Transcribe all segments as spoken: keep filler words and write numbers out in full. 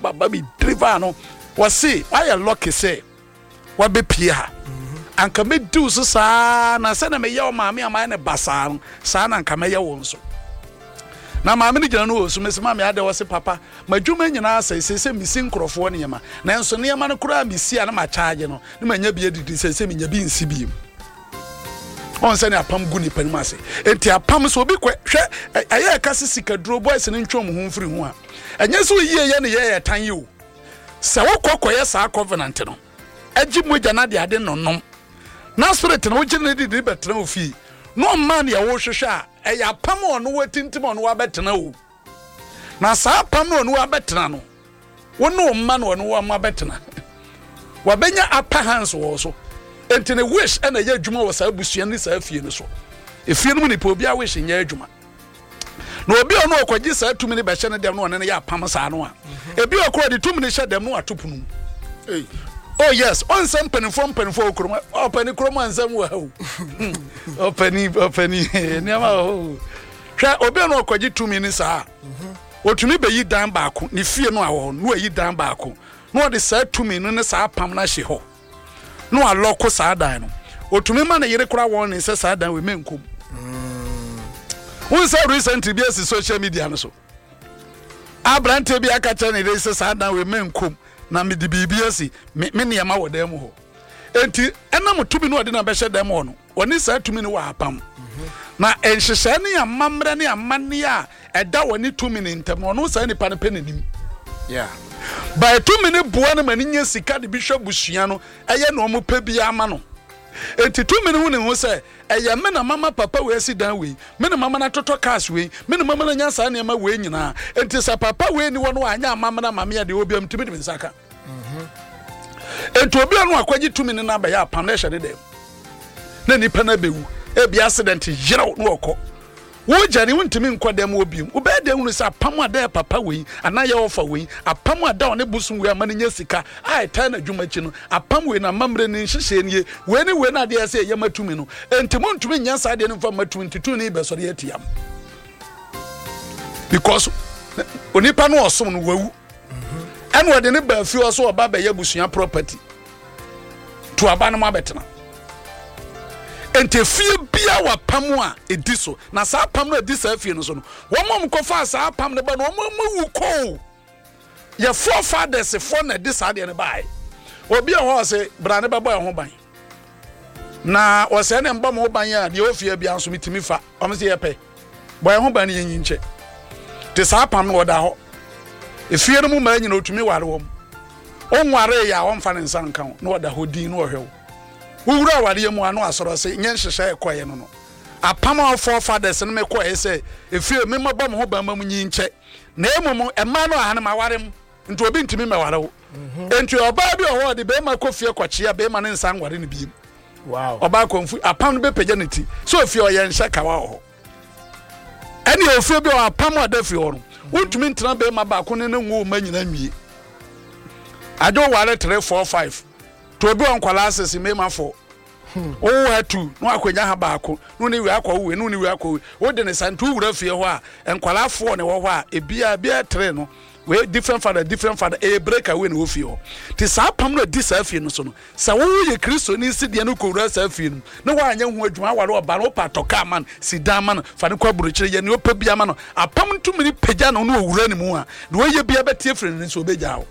baba bi driver no wɔse wayɛ lucky say wabɛpie ha anka mɛdiw so saa na sɛ na mɛyɛ wo maame a mayɛ ne basaa no saa na anka mɛyɛ wo nso na maame no gyina no wɔ so mɛsɛ maame ade wɔ se papa madwuma nyinaa sɛ sɛ sɛ misi nkurɔfoɔ nneɛma nanso nneɛma no koraa misi a na makyagye no ne manya bi adidi sɛ sɛ menya bi nsi bi on sɛ ne apam gu nipa nim ase enti apam so obi kɔ hwɛ ɛyɛ ka se sikaduro boys ne ntwom ho mfiri ho a ɛnyɛ so yie yɛ ne yɛ yɛ tan yi o sɛ wokɔ kɔyɛ saa covenant no agyi mogya na de ade nonnom na spirit no wogye ne didi bɛtena ofi no man ya wo hwehwɛ a ɛyɛ apam ɔno watintim ɔno wabɛtena o na saa apam no ɔno wabɛtena no wo no man ɔno wabɛtena wabɛnya upper hands wɔ so enti ne wish ɛna yɛ adwuma wɔ saa busua ne saa fie no so efie no mu nipa obi a wish nyɛ adwuma na obi ɔno ɔkɔgye saa tumi ne bɛhyɛ ne dɛm no ɔne ne yɛ apam saa no a ebi ɔkɔ de tumi ne hyɛ dɛm no atopunu ei oh yes on some penifo penifo okrom opani krom ansam wa ho opani opani niama ho hwa obi no okogi tumi ni saa otumi be yi dan baako ni fie no awo no yi dan baako no de saa tumi no ne saa pam na hye ho no aloko saa dan no otumi ma na yire kura won ne saa dan we menkom won say recently be social media no so abrante bi aka cha ne de saa dan we menkom na me di bibia si me me niam wo dem ho enti enam tumi no ode na be hye dem ho no oni saa tumi no wa apam na enhyehyɛ ne amamre ne amanne a ɛda woni tumi ne ntem no no saa nipa ne penanim yeah by tumi ne boa ne mani nya sika de bi hwɛ busua no ɛyɛ no mo pa bia ama no enti tumi ne hu ne ho sɛ ɛyɛ me na mama papa we asi dan we me na mama na toto cash we me na mama na nya saa ne ma we nyina enti sa papa we ni wono anya mama na mama ya de obiam tumi de nsaka mhm enti obi anu akwaji tumi ne na ba ya apam na hye ne dem na nipa na bewu e bi accident yiraw no okɔ wo jani wontimi nkɔ dem obiam wo be dem no sa apam ada papa we ana ya ofa we apam ada one busum we amane nya sika ai ta na dwumachi no apam we na mamre ne hyehyɛ nie we ne we na de ase ye matumi no enti montumi nya sa de no fa matumi ntutu ne be so de atiam because onipa no osom no wawu ene wo de ne ba fi oso oba ba ya busua property to aba no mabetena ente fie bia wa pam a ediso na sa pam no edisa fie no so no wo mom kofa sa pam ne ba no mo wu ko ye forefathers for na edisa de ne bai obi a ho se bra ne ba boy ho ban na o se ne mba mo ban a de ofie bia nso mitimi fa o me se ye pe boy ho ban ye nyinche te sa pam no da ho efie no mu ma nyina otumi ware wo onware ya wo mfa ne nsan kan no da ho din no ohwe wura ware mu ano asoro se nyen hyehyɛ ekoye no no apam of forefathers no me koye se efie me mabɔ mo ho ban mamu nyinche na emum ema no ahane ma ware mu nti obi ntimi me ware wo enti oba bi oho de be ma kofie kwachia be ma ne nsan ware ne biem wow oba konfu apam no be pagya ne ti so efie oye nhye kawa ho ene ofie bi o apam ada fie ho no wontumi ntena be ma ba ko ne ne nwo ma nyina nwie ajo ware three four five to obi on kwala asese me ma for o ha tu no akwanya ha ba ko no ne wi akwa we no ne wi akwa we de ne santu wura fie ho a enkwala fo ne wo ho a ebia bia three no we different father different father e break away no fie ho ti sa pam no di sa fie no so no sa wo ye kristo ni si de no ko wura sa fie no ne wa anya hu adwuma ware oba no pa toka man si dan man fa ne kwa burukyire ye ne opa bia man no apam ntumi ni pagya no no wura ne mu a ne wo ye bia betie firi ne so obegya ho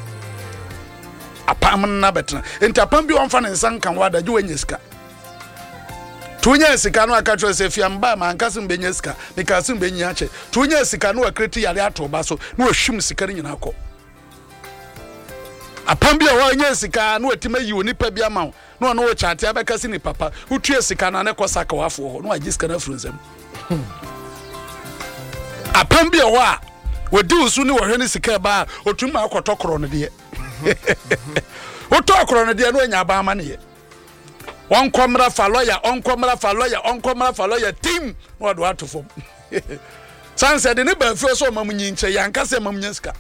apam na betna enti apam bi on fa ne nsan kan wada je wanya sika tunya sika no aka tro se fia mba ma ankasim benya sika mekasim benya ache tunya sika no akreti yare atoba so no ahwim sika ne nyina akọ apam bi o wanya sika no atima yi oni pa bi ama no no wo chate abekasi ni papa utue sika na ne kosaka wafo ho no agi sika na frunzam apam bi o wa wodi usu ni wo hwe ni sika ba otuma akotokoro no de otokoro no de no anya ba ama ne on komra fa lawyer on komra fa lawyer on komra fa lawyer team no do atofom sanse de ne ba fi so mamunyi nche yanka se mamunya sika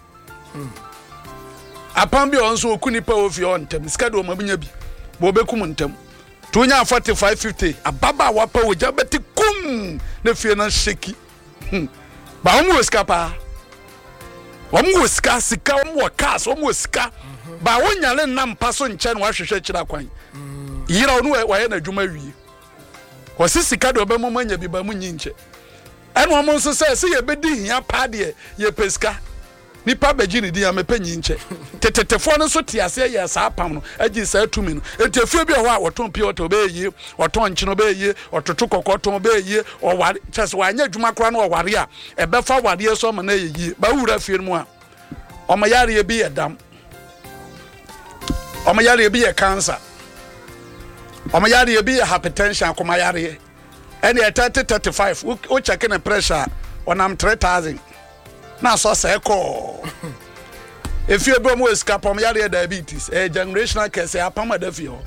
apam bi on so okuni pa ofi on tem sika do mamunya bi bo bekum ntem tunya forty-five fifty ababa wa pa oja beti kum ne fie na sheki ba omu sika pa Omo sika sika omo cars omo sika ba wonyale nam paso nche no ahwehwe kira kwan yira onu wa ye na dwuma wie ko sika de obemo manya bi ba mu nyinche eno omo nso se se ye bedi hia pa de ye pesika nipa baji ni dia mepa nyinche tetetefo no so tiase ye sa apam no agi sa atumi no entefie bi ho a woton pie oto be yi woton nchi no be yi ototo kokoton be yi o ware chese wa anya dwuma kra no o ware a ebefa ware so ma na ye yi ba wura fie mu a o ma yare bi ye dam o ma yare bi ye cancer o ma yare bi ye hypertension ko ma yare ene thirty thirty-five o check na pressure onam three thousand na so say ko if you be mo escape am yare diabetes eh generational case apama da fie ho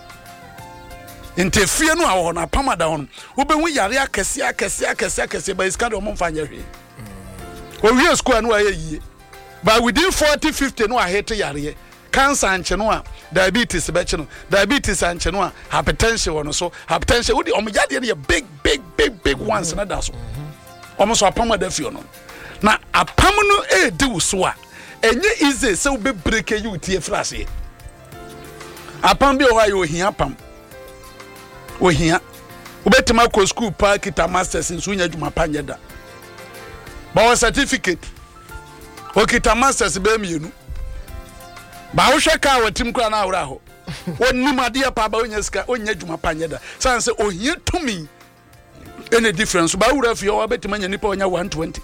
inte fie no a ho na apama da ho wo be hu yare akese akese akese akese ba iska do mo mfanya hwe o wie school no aye yie but within forty fifty no a hit yare cancer anche no a diabetes be che no diabetes anche no a hypertension wono so hypertension wo di om yade ne big big big big ones na da so om so apama da fie no na apam no e di wo a enye easy se wo be break you tie frase apam bi o ha yo hia apam o hia wo betima ko school pa kita masters nso nya dwuma pa nyeda ba wo certificate o kita masters be mienu ba wo hwe ka watim kra na awra ho wonni made pa ba onya sika onya dwuma pa nyeda san se o hia tumi any difference ba wura fi o betima nya nipa onya one twenty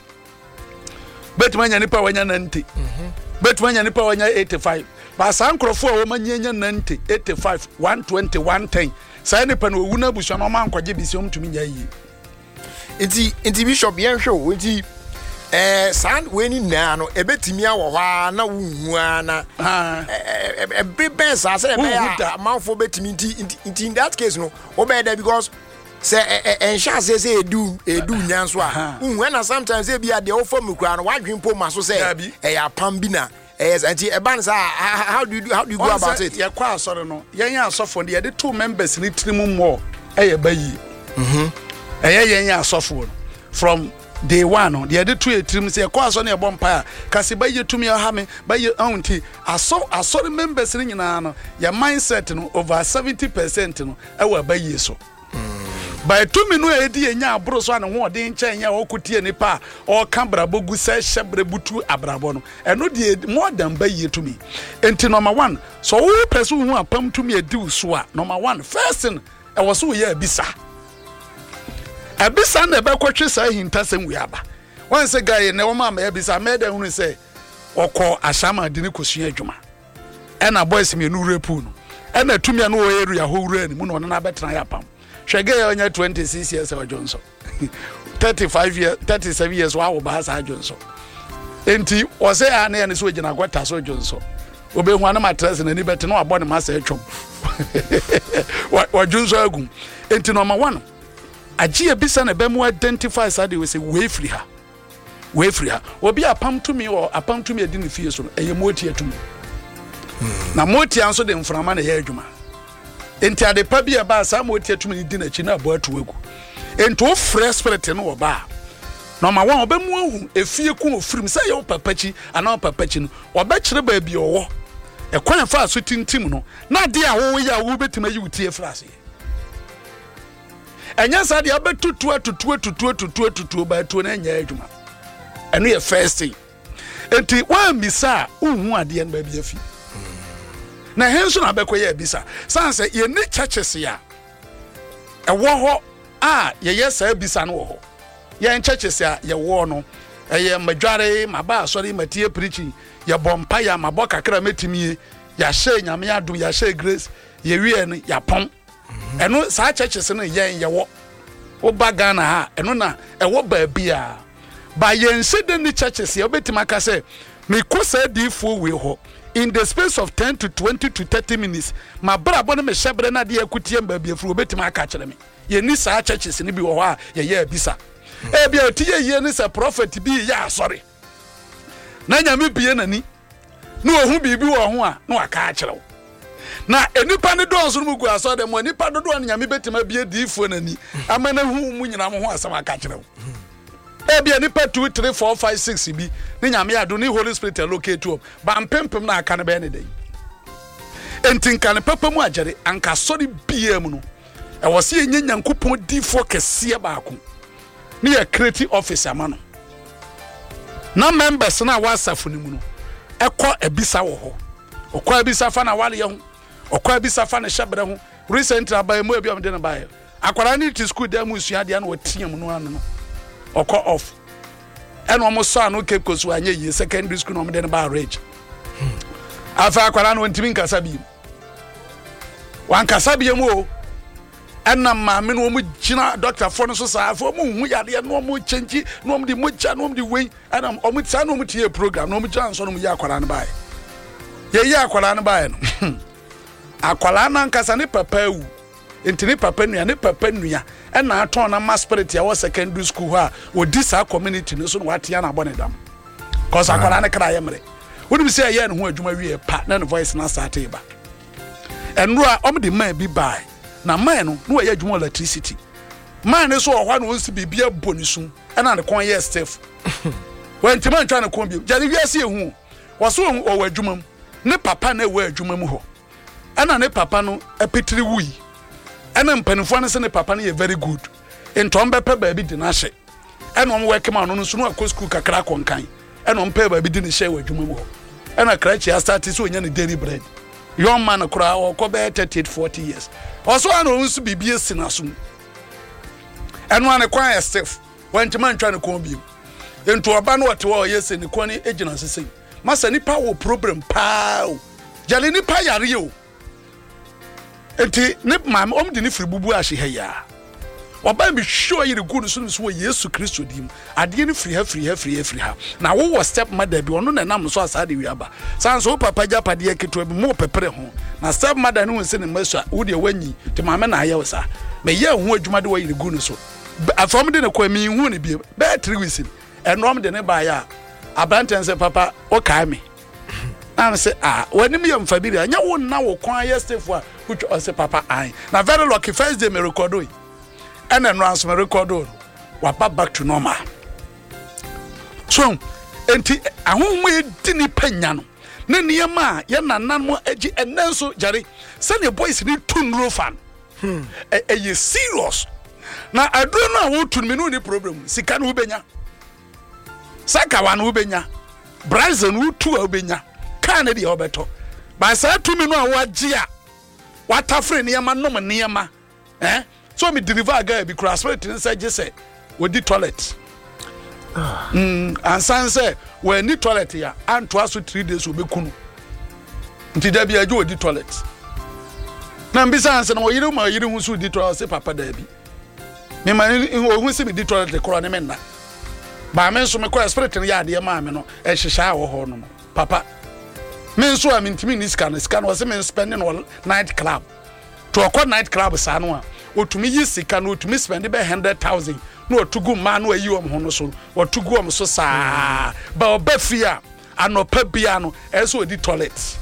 betima nipa wanya ninety mhm betima nipa wanya eighty-five ba san krofo a wo manyanya ninety eighty-five one twenty one ten sai nipa no wu na busua no man kwaje bisi omtumi nya yi enti enti bishop yen hwe enti eh san we ni na no ebetimi awo hwa na wunhu ana eh bebe sa say be ya manfo betimi enti enti in that case no obeda because say ensha say say edu edu nyanso a unhu na sometimes e bia de ofam kura no wadwen po maso say e ya pam bi na yes anti e ban say how do you do how do you go about it ye kwa asore no yen ya asofo de de two members ni trimu mo e ye bayi mhm e ye yen ya asofo no from day one no de de two etrim say kwa asore na e bompa kasi bayi tumi ha me bayi aunti aso asore members ni nyina no ya mindset no over seventy percent no e wa bayi so by two minu edi enya abro so ane ho de nchen ya okutie nipa o ka brabo gu se hyebre butu abrabo no eno de more than bayi to me enti number one so wo person hu apam to me edi so a number one first thing e was so ya bisa abisa na be kwotwe sa hintasem wi aba one say guy na wo ma ma abisa me da hu say okọ ashama de ni kosua adwuma e na boys me nu repu no e na tumi na wo area ho wura ni mu no na betena ya pam Shage onye twenty-six years of Johnson. thirty-five years, thirty-seven years wa wo ba sa Johnson. Enti o se ya na ya ne so gina gwata so Johnson. Obe hu ana matres na ni bete na abo ne masa etwom. Wa Johnson agum. Enti number one. Agie bisa na be mu identify sa de we say we free her. We free her. Obi apam to me or apam to me edi ne fie so no eye moti atumi. Na moti anso de mframa na ye adwuma. Enti ade pa bia ba sa moti atumi di na chi na abo atu egu enti o fresh spirit no oba number one obemu ahu efie ku ofrim say yo papachi ana papachi no obekire ba bia owo e kwan fa so tintim no na de a wo ya wo betima yi utie frase enya sa de abetutu atutu atutu atutu atutu ba atu na nya adwuma eno ye first thing enti wa misa uhu ade en ba bia fi na henso na bekoye bisa sanse ye ni churches ya e wo ho a ye yesa bisa no ho ye churches ya ye wo no e ye madware maba sorry matie preaching ye bompa ya mabo kakra metimie ya hye nyame adum ya hye grace ye wie no ya pom eno sa churches no ye ye wo wo bagana ha eno na e wo ba bia ba ye nsede ni churches ye obetima ka se me kosa difo we ho in the space of ten to twenty to thirty minutes my brabo no me hyebre na de akutie mba bia furu obetima aka kire me ye ni sa churches ni bi wo ha ye ye bisa e bia otiye ye ni se prophet bi ya sorry na nyame bie nani no ohu bibi wo ho a no aka kire wo na enipa ne do nso mu gu aso de mo enipa do do nyame betima bie difo nani amana hu mu nyina mo ho asama aka kire wo ebi anipa two three four five six bi ne nyame ado ne Holy Spirit locate to ba mpempem na aka ne be ne dey enti nka ne papa mu agere anka sori bia mu no e wo se enye nyankopon difo kese ba ako ne ya creative officer ma no na members na wasafo ne mu no ekọ ebisa wo ho okọ ebisa fa na wale ho okọ ebisa fa na hyebere ho recently abaye mu ebi am de ne baye akwara ni to school dem usua de na watiam no ano no okọ off eno omo so anu Cape Coast anya yi secondary school no mo de ne ba rage afa akwara no ntimi nkasa bi wan kasa bi mu o enna ma me no mo gina doctor for no so sa for mo hu yade no mo chenji no mo di mo cha no mo di we enna omo tsa no mo tie program no mo gina so no mo ya akwara no bae ye ya akwara no bae no akwara na nkasa ne papa wu enti ne papa nua ne papa nua enna aton na mass spirit ya wo secondary school ha odi sa community no so no watia na abone dam cause akwara ne kra ye mere wodi bi say ye ne ho adwuma wie pa na ne voice na start ba enro a om de man bi bae na man no no ye adwuma electricity man ne so ohwa no onsi bibia bonisu ena ne kon ye staff when timan twa ne kon bi jare wiase ehu wo so o wa adwuma ne papa na wa adwuma mu ho ena ne papa no epetiri wui ena mpanifo ne se ne papa no ye very good entom bepe ba bi di na hye ena om work man no so no akọ school kakra konkan ena om pe ba bi di ne hye wa adwuma mu ho ena krachi a start so onya ne daily bread young man kura o ko be thirty-eight forty years also an onsu bibie sinasum eno an kwan ya staff wantima ntwa ne kon bi ento oba no wote wo yese ne kon agina sese masa nipa wo problem pa o jale nipa yare o enti ne mam om de ne fribubu ahye ha ya oba bi show yire good so so Yesu Kristo dim ade ne free ha free ha free ha free ha na wo wo step mother bi ono na nam so asade wi aba san so papa japade keto bi mo pepere ho na step mother ne won se ne maso wo de wanyi te mama na ayew sa me ye hu adwuma de wo yire good so afom de ne kwa mi hu ne bi be three weeks enom de ne ba ya abranten se papa o kai me na say ah wani mi yam fabiri anya wo na wo kwan yesterday a which o say papa ai na very lucky first day me record o and then runs my record on wapa back to normal so enti ahonwe dini panya no ne niema ye nanan mo agi enenso jare sane boys ni tunro fan hmm e, e ye serious na adro na wo tun me no ni problem sika no benya saka wa no benya brazil wo tu a benya ka na dia obeto ba sa tu me no a wo agi a watafre niema no mo niema eh so me deliver guy be cross spirit inside just say we di toilet mm and san say we ni toilet ya and to aso three days we be kunu nti da bia je we di toilet na mbisa anse na we yire ma yire hu so di toilet say papa da bi me ma hu se me di toilet kro ne me na ba me so me cross spirit ya de ma me no e hihya wo ho no papa me so am ntimi ni scan scan was me spending on night club to a night club sa no a otumi yi sika no otumi spend be one hundred thousand no otugu ma no ayi om ho no so otugu om so saa ba obafia anopa bia no eso odi toilet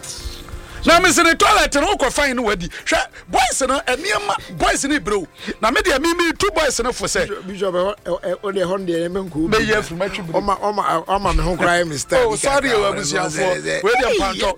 na me se the toilet no ko fine no wadi hwe boys no eniema boys ni bro na me de mi mi two boys no for say bishop o de hon de me nku be ye from atwi o ma o ma o ma me ho cry mister oh sorry o abusiafo we de panto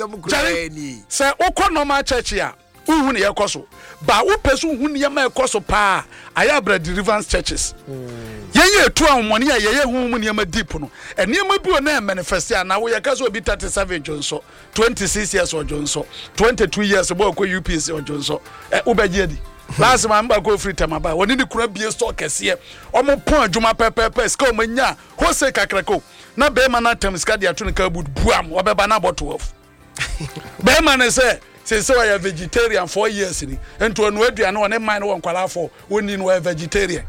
say ukọ normal church ya uhu ne yekoso ba wo pesu uhu ne yema yekoso pa ayabra deliverance churches yenye etu amoni ya yeye hu mu ne yema deep no enema bi o na manifest ya na wo yekaso obi thirty-seven jonso twenty-six years o jonso twenty-two years bo ko U P S o jonso e ubeje di last man ba ko free time ba woni ni kura bie store kese omo pon adwuma pepepe ska o manya ho se kakrako na be ma na tem ska dia to ne ka bud buam obeba na bottle of be ma ne say say so I vegetarian four years ni ento anu aduane won man won kwala for woni no vegetarian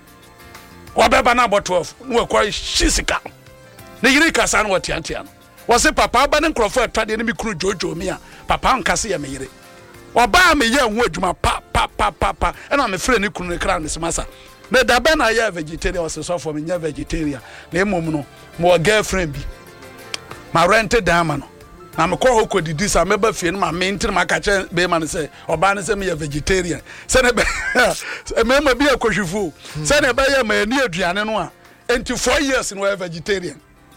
obeba na bottle of no kwa shisika ne yiri kasa no watiantia no wo se papa ba ne nkrofo atade ne mi kunu jojo mi a papa nkase ya me yire oba me ye hu adwuma pa pa pa pa pa na me frɛ ne kunu ne kra ne semasa na da ba na ya vegetarian was so for me nya vegetarian na emom no mo girlfriend bi ma rented dama no na me ko ko didi sa me ba fie no ma me ntin ma ka che be ma ne se oba ne se me ye vegetarian se ne be me ma bi akohwifo se ne be ye ma ani aduane no a enti four years no were vegetarian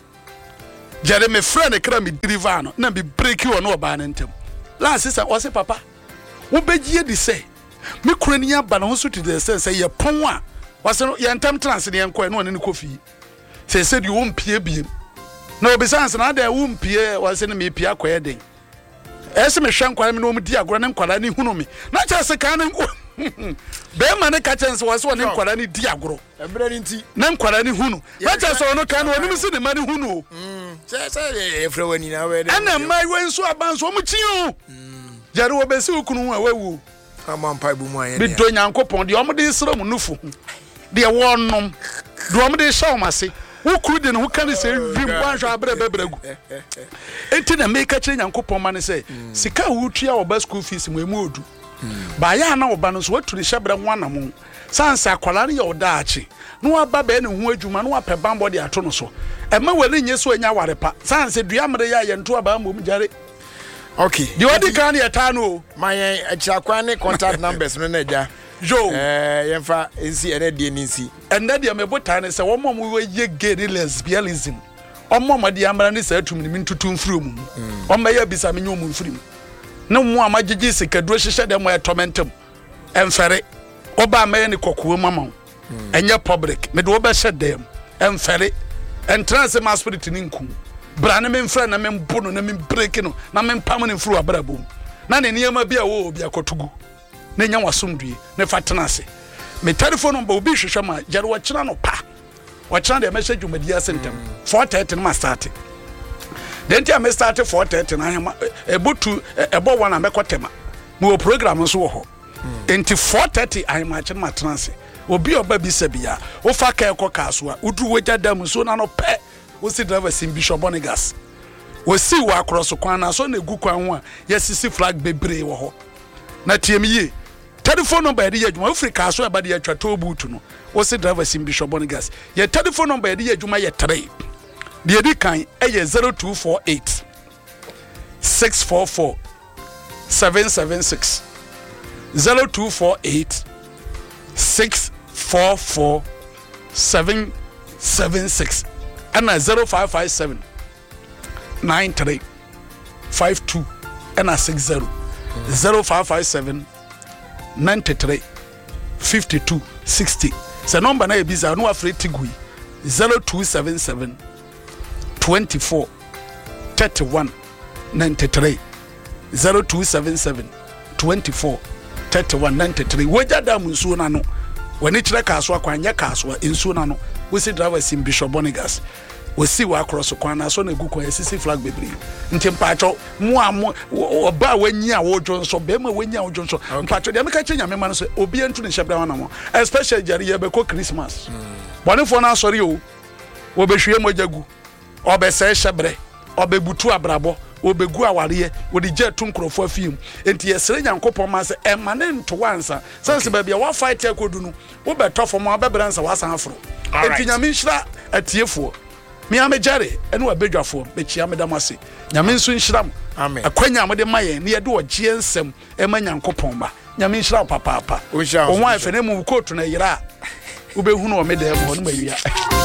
jere me friend e kra me deliver no na be break you no oba na ntem last sister o say papa wo begie di say me kura ni aba na ho so to the sense say ye pon a wase no ye ntem trans ne enko no ne ne kofi say say di wo mpie biem na obi sans na da wo mpie wase ne me pie akoye den ese me hwe nkwara me no mu di agora ne nkwara ne hunu me na cha se kan ne be ma ne ka chance wase ne nkwara ne di agoro ebre ni nti ne nkwara ne hunu na cha se no kan woni se ne ma ne hunu mm se se efre wani na we ana mai wen so abanso mu chi o jare wo be se ukunu a wawu amampa bu mu aye bi do nyankopon de omde sra mu nufu de wonnom de omde shaw mase ukuru de no ho kan se vim kwanhwa abere bebregu enti na make kire nyankopon ma ne se sika wutua oba school fees mu emu odu ba ya na oba no so waturi hyebra nwana mu sansa akwala ne ye odaachi no waba be ne ho adwuma no wape bambo de ato no so ema wele nye so anya warepa sansa dua mre ya ye nto aba mom jare. Okay. The one can you turn o. My Chakwane contact numbers no naja. Jo. Eh yemfa nsi ene de nsi. And that me botan say one mom we ye gay lesbianism. On mom de amara ni say tum ni mintutu mfiri mu. On me ya bisa me nyom mfiri mu. Na mu amagigi sekaduro hihye dem e tormentum. Emfere. Oba me ni kokowo mama. Enye public. Me de oba hye dem. Emfere. Entrance ma spirit ni nku. Brane me mfra na me mbono na me break no na me mpam ne mfru abrabom na ne niam bia wo bia kotugu na nya wasomdue ne fatena ase me telephone number obi hwehwe ma jare wo kira no pa wo kira de message umadi asentem four thirty ma start then tia me start four thirty na hema ebotu ebo wana me kotema me wo program nso wo ho enti four thirty ahema kira ma transe obi oba bi sabia wo fa ka ekoka so a udu wogya dam so na no pe we see driver sim Bishop Bonigas we see wa across kwan na so na egu kwan ho a yesisi flag bebre wo ho na tiem yi telephone number de adwuma Africa so e ba de atwa tobutu no we see driver sim Bishop Bonigas ye telephone number de adwuma ye three de edi kan e ye zero two four eight six four four seven seven six zero two four eight six four four seven seven six and zero five five seven nine three five two and a six zero zero five five seven ninety three fifty two sixty. The number na biza no afraid tigui zero two seven seven twenty four thirty one ninety three zero two seven seven twenty four thirty one ninety three. Waja da munsu na no wani kire kaso akwanya kaso ensu na no we see driver sim Bishop Bonigas we see wa cross kwana so na gu kwa sisi flag bebre nti mpacho mu am oba wanyi a wojo nso be ma wanyi a wojo nso mpacho de meka chenya me ma no so obi entu ne hyebra wana mo especially jari ye be ko Christmas bonefo na asori o wo be hwie mojagu obe se hyebre obe butu abrabo obegu aware wo de je tu nkrofo afiem enti yesere nyankopon ma se emane nto wansa sense ba bia wa fight akodu no wo be tofo mo abebransa wasan afro enti nyame nhira atiefo me amejare ene wa bedwafo be chia medamase nyame nso nhira amen akwanya amede maye ne yede ogie nsem ema nyankopon ba nyame nhira papa papa o wa fene mu kotu na yira wo be hunu o medem ho no mawia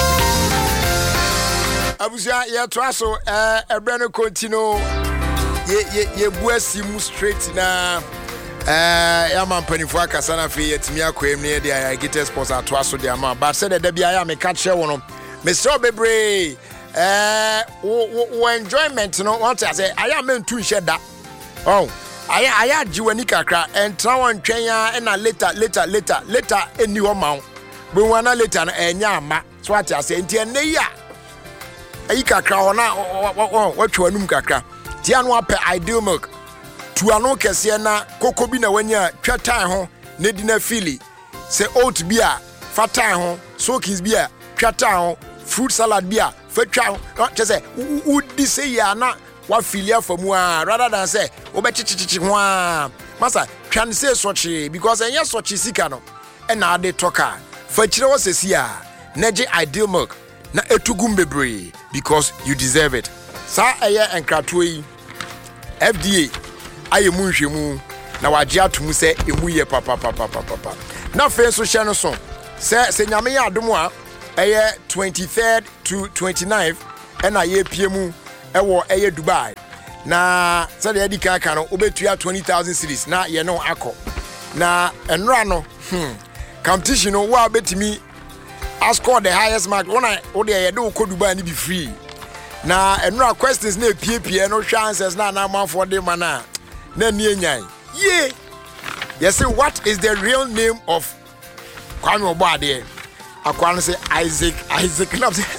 abusia ye traso eh ebre no continue ye ye ye buasi mu straight na eh ya mampanifo akasa na fe yetimi akoem ne de ya gite sports atwaso de ama but said da bia ya me ka kire wo no Mister Bebre eh wo enjoyment no what say aya mentu nhye da oh aya aya jiwani kakra entra won twen ya na later later later later eni wo ma wo wana later no enya ama so what say enti ene ya ayi kakra ona watwa anum kakra ti anu apɛ Ideal Milk tu anu kese na koko bi na wanya twatai ho ne di na fili se oat bi a fatai ho soakings bi a twatai ho fruit salad bi a fatwa ho kese udi se ya na wa filia famu a rather than say obechichichi ho a masa twan se sochi because enya sochi sika no e na ade toka fa kire wo sesi a neje Ideal Milk na etugum bebre because you deserve it. Sa eye enkrato yi F D A aye mu nhwemu na waje atomu se emu ye papa papa papa. Na fe so hye no so se se nyame ya adom a ɛyɛ twenty-third to twenty-ninth ɛna yɛ pie mu ɛwɔ ɛyɛ Dubai na sɛdeɛ yɛdi kan kan no wobɛtua twenty thousand cedis na yɛ no akɔ na ɛnora no hmm competition no wa betimi I scored the highest mark when I o de yɛ de wokɔ Dubai ni be free na ɛnora questions na pie pie no chances na na man for dem na na nie nyan ye you say what is the real name of Kwame Obuade akwa no say Isaac Isaac na say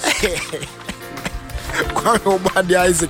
Kwame Obuade Isaac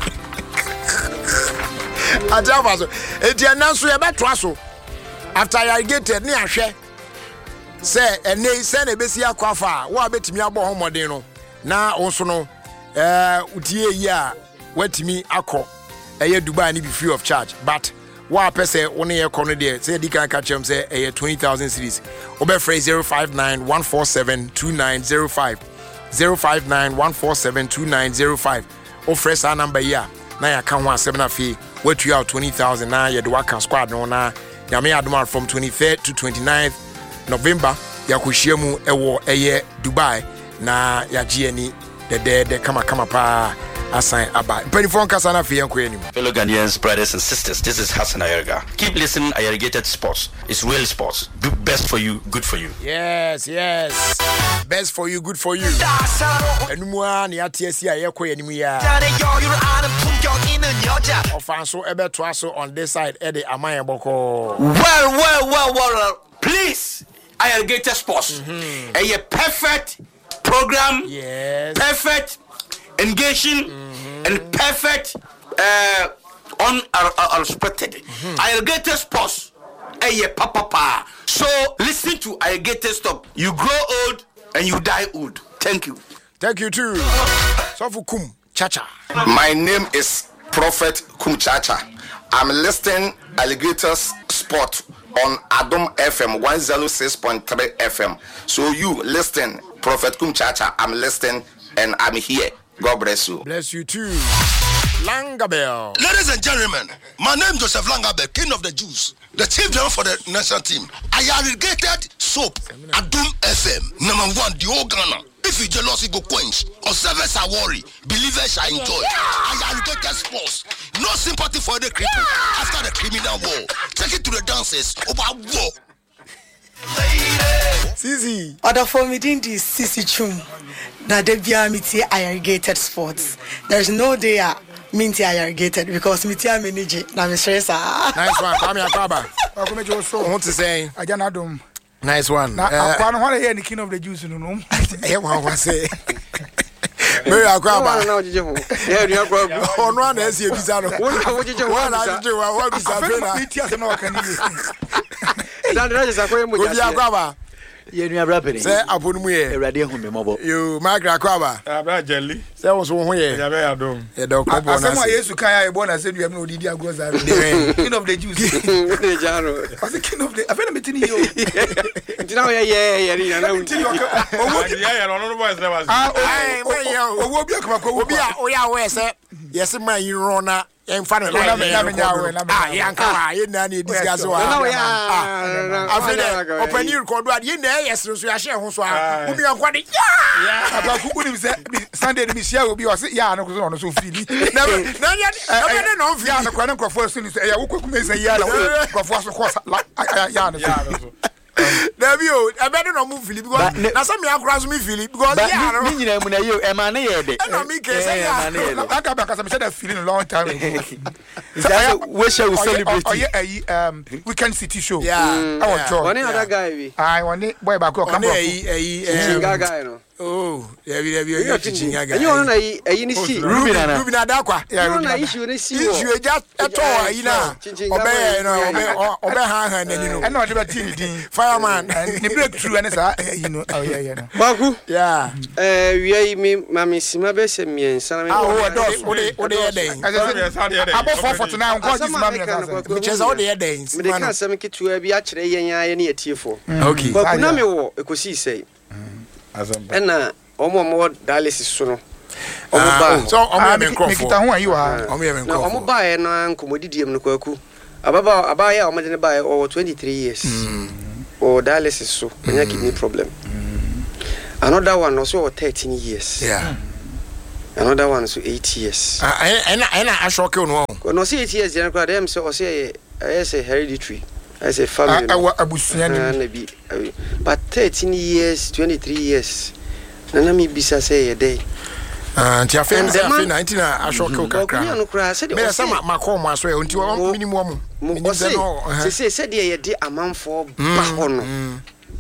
Ajaba so eti na so ye beto so after I get it ni ahwe say ene say na besi akwafa wo abetimi abɔ homɔden no na wo so no eh utie yi a watimi akɔ ɛyɛ Dubai ni be free of charge but wa pese wo ne ye kɔ no de say di kan ka kyerem say ɛyɛ twenty thousand cedis obɛfrɛ zero five nine one four seven two nine zero five zero five nine one four seven two nine zero five ofrɛ sa number yi a na ya ka ho asɛm na fe watu out twenty thousand na ye de waka squad no na nyame adoma from twenty-third to twenty-ninth November yakohia mu ewo eye Dubai na yagye ani de de de kama kama pa asan aba penifon kasa na fe yanko anim. Fellow Ghanaians, brothers and sisters, this is Hassan Ayerga. Keep listening. Ayergated Sports. It's real sports. Do best for you, good for you. Yes, yes. Best for you, good for you. Enumwa ni atiesi ayeko anim ya. Ofanso ebe to aso on this side e de amaye boko. Well, well, well, well. Please, Ayergated Sports. Mm-hmm. A perfect program. Yes. Perfect engaging mm-hmm. and perfect uh un unexpected. Mm-hmm. Ayergated Sports. A papa pa. So listen to Ayergated Stop. You grow old and you die old. Thank you. Thank you too. Sofu Kum Chacha. My name is Prophet Kum Chacha. I'm listening Alligators Sport on Adom F M one oh six point three F M. So you listen, Prophet Kum Chacha. I'm listening and I'm here. God bless you. Bless you too. Langabel. Ladies and gentlemen, my name is Joseph Langabel, King of the Jews, the chief driver for the national team. Ayergated Soap, Adom F M, number one, the whole Ghana. If you jealousy go quench, or service are worry, believers are enjoy. Ayergated Sports, no sympathy for the cripple yeah. After the criminal war. Take it to the dances about war. Sisi. Other for me didn't this Sisi Chum. That they be amity Ayergated Sports. There's no day I minty Ayergated because me tia manage na me stress ah. Nice one. Come here, Baba. Welcome to your show. What to say? Ajanadum. Nice one. Now, uh, I want to hear the King of the Jews in the room. I want to say. Mary Akwaba. Yeah, you are going. On one as you bizarre. What did you want to do? What is that? Yeah, you are rapping. Say, upon me, a radio home mobile. You, Margaret Akwaba. About jelly. There was one way. I don't. A dog. Someone used to carry a bonus. I said, you have no idea. Goes out. King of the Jews. What's the King of the? I've been meeting you. Yeah, yeah, yeah, yeah. I don't know why there was. Ah, oh, oh, oh, oh, yeah, where, sir? Yes, my Urona. En fa no na me na me nyawe na me ah yan ka ye na na discuss wa ah afede opani record wa ye na yes so ya share ho so ah umi an kwade ya aba kuku ni se Sunday ni share obi o se ya na ko so no so fili na na ya na no fili ya na kwa na krofo so ni so ya wo kwaku me se ya na krofo so ko ya na so Nebio, I better not move Philip because now some young cross me Philip because yeah, I mean, I'm going to man here. I mean, I got back as I said, feeling a long time ago. We shall celebrate. Oh, yeah, um, Weekend City show. Yeah, I want to. One other guy. I want it. Boy, back. Come on, guy. Oh, yeah, yeah, yeah. Teaching guy. You want to? You need to see Ruben. Ruben Adakwa. Yeah, Ruben. Issue. You see. Issue just at all. You know. Obey, you know. Obey, obey. Hang, and you know. I know about T V. Fireman. The breakthrough and it's you know. Oh yeah, yeah. Baku. Yeah. Eh, we are me. Mami sima be se mien. Sana me. Ah, what does? What they? What they are doing? About four forty nine. God is mami. Which is all they are doing. Me dey kan say me kitu bi a kire yen ya ne etiefo. Okay. Baku na me wo ekosi sei. Azamba. Na omo mo dialysis so no. Omo ba. So omo me crop. Me kita ho ayi wa. Omo me Na crop. omo ba e na nkomodidiem no kwaku. Ababa abaya omo de ne ba e over twenty-three years. Or dialysis so anya kidney problem. Another one also thirteen years. Yeah. Another one so eight years. I I I I shock you no. No see eight years general them say or say I say hereditary. I say family. I wa abusuani. But thirteen years, twenty-three years. Nana mi bisa say a day. Ah, nti afa nti afa nineteen a shock you kakra. Me say ma call ma so e nti o minimum. Mo say say say dey ye dey amanfo ba ho no.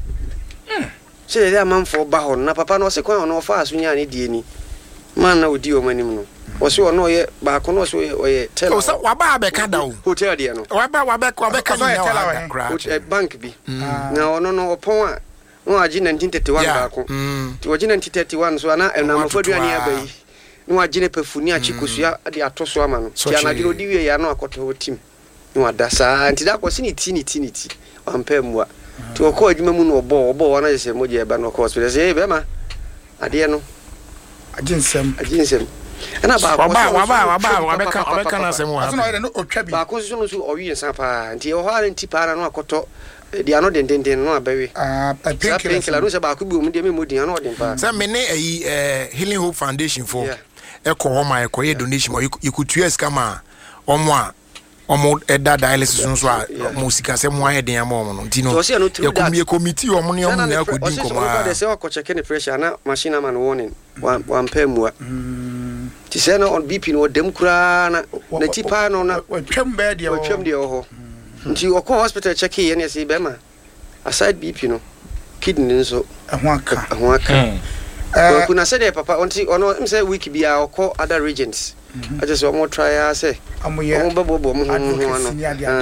Say dey amanfo ba ho na papa no say kwan no fa aso nya ne die ni. Man na odi o manim no. O se ono ye ba ko no so ye tell. O se wa ba be ka da o. Hotel de no. Wa ba wa be wa be ka ni na wa bank bi. Na ono no opon a no agi nineteen thirty-one ba ko. Ti ogi nineteen thirty-one so na na mafaduani abai. No agi ne pafuni achikosua de atoso ama no. Ti anagi odi wie ya no akoto hotim. No adasa anti da ko sini ti ni ti ni ti. Ampa mua. Ti okọ adwuma mu no obo obo wana se moje eba no ko hospital say be ma. Ade no. Ajinsem. Ajinsem. Ana ba ko ba wa ba wa ba wa be ka wa be ka na se mu ha. Aso no no otwa bi. Ba ko so no so owi nsa pa. Nti o ha nti pa na no akoto dia no den den den no abawe. Ah, painkiller no se ba ko bi o mu de me modin na o den pa. Se me ne ayi eh Healing Hope Foundation for e ko ho ma e ko ye donation you could two years kama omo a omo eda dialysis nso a mo sika se mo ayeden am omo no nti no ye committee committee omo ne omo na akodi nkomo a de se o ko check the pressure na machine man warning one one pay mua ti se na on B P no dem kura na na ti pa no na twem be de o twem de o ho nti o ko hospital check ye na se be ma aside B P no kidney nso ho aka ho aka eh kuna se de papa onti ono im say week bia o ko other regions I just want more try say amoye omo bebo mo ho ho no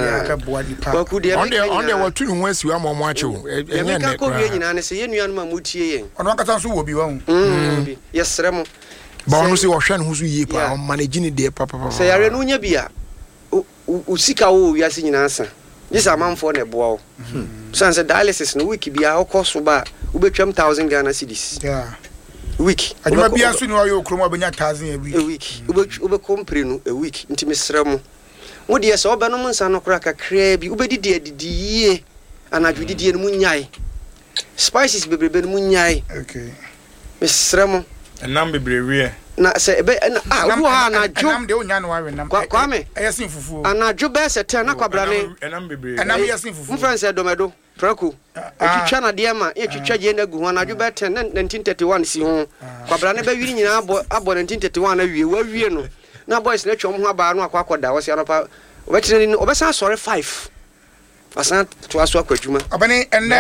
ba ku de on de on de watu nu hu asiwa mo mo ache enye ne ko bi nyina ne se ye nuanu ma mutie yen ono kata so wo bi wa hu yesre mo ba ono se wo hwe ne hu so yie pa on manage ne de papa papa se yare no nya bia o sika wo wi ase nyina asa This amanfo na boa o sanse dialysis no week bia o cost ba u betwam one thousand Ghana cedis yeah week aduma bia so ni wa yo kromo abenya one thousand a week a week u be u be compre no a week nti mesrɛ mo wo de se oba no mo nsa no kra kakra bi u be didi adidi yie anadwo didi no mu nyae spices bebrebe no mu nyae okay mesrɛ mo enam bebrebe na se ebe na ah wo ha na jo enam de onya no wa we nam kwa me eyesin fufu anadwo be se ten na kwabra ne enam bebrebe enam yesin fufu mfran se domedo praku etwitwa na de ma etwitwa je na gu ho anadwo be ten nineteen thirty-one si ho kwabra ne be wiri nyina abo abo nineteen thirty-one na wie wa wie no na boys na twom ho aba no akwa akoda wo se anopa obetene ni obesa sore five asan to aso akwadwuma obane enne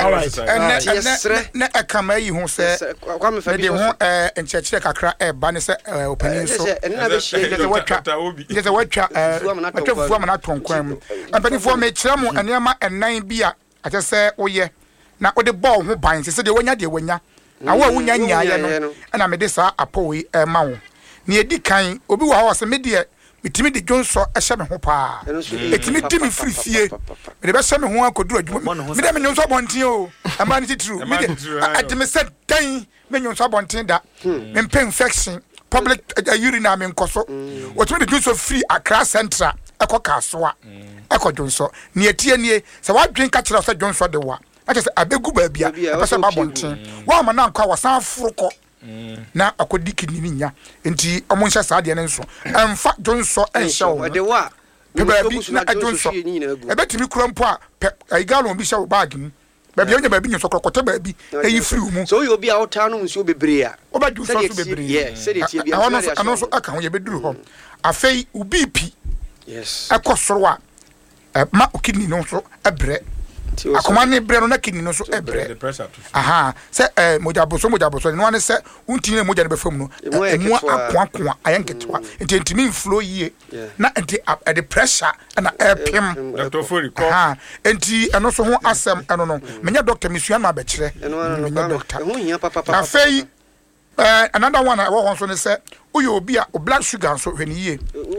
enne na akama yi ho se kwa me fa bi ho eh enchechire kakra e ba ne se opani so enne be hie de watwa de de watwa watwa fu amana tonkwam apani fu me kire mo enema ennan bi a ate se oye na ode ball ho ban se de wanya de wanya na wo wunya nyaaya no na me de sa apowe e ma wo ne edi kan obi wa ho se me de mitimi de jonso ehye me ho pa etimi di me free fie me de be hye me ho akodu adwuma me de me nyonso bonten o ama ne titru me de atimi se dan me nyonso bonten da me pay infection public urine me nkoso otimi de jonso free Accra Central eko kasoa eko jonso ne etie nie se wadwen ka kire se jonso de wa ate se abegu ba bia e se ba bonten wa ma na nka wasan furukọ na akodi kidney nya enti omo nhyɛ saa de ne nso emfa jonso enhyɛ wo de wa baabi na jonso ebetimi kura mpo a igalo bi hyɛ wo bag mu baabi onya baabi nso krokote baabi eyi free mu so yo bi a wota no nso bebre a oba jonso so bebre yeah se de tie bi a ano ano so aka ho ye beduru hɔ afei ubi pi yes akosoro a ma kidney no so ebre akoma ne bre no na kidney no so ebre aha se eh mojaboso mojaboso no ane se untine moja ne befam no emu akoakoa ayenketwa ententimi inflow yie na enti the pressure na epim doctor fori ko aha enti eno so ho asem eno no menya doctor misua na be kire menya doctor afei eh another one I want so ne se uyo obi a blood sugar so hwene yie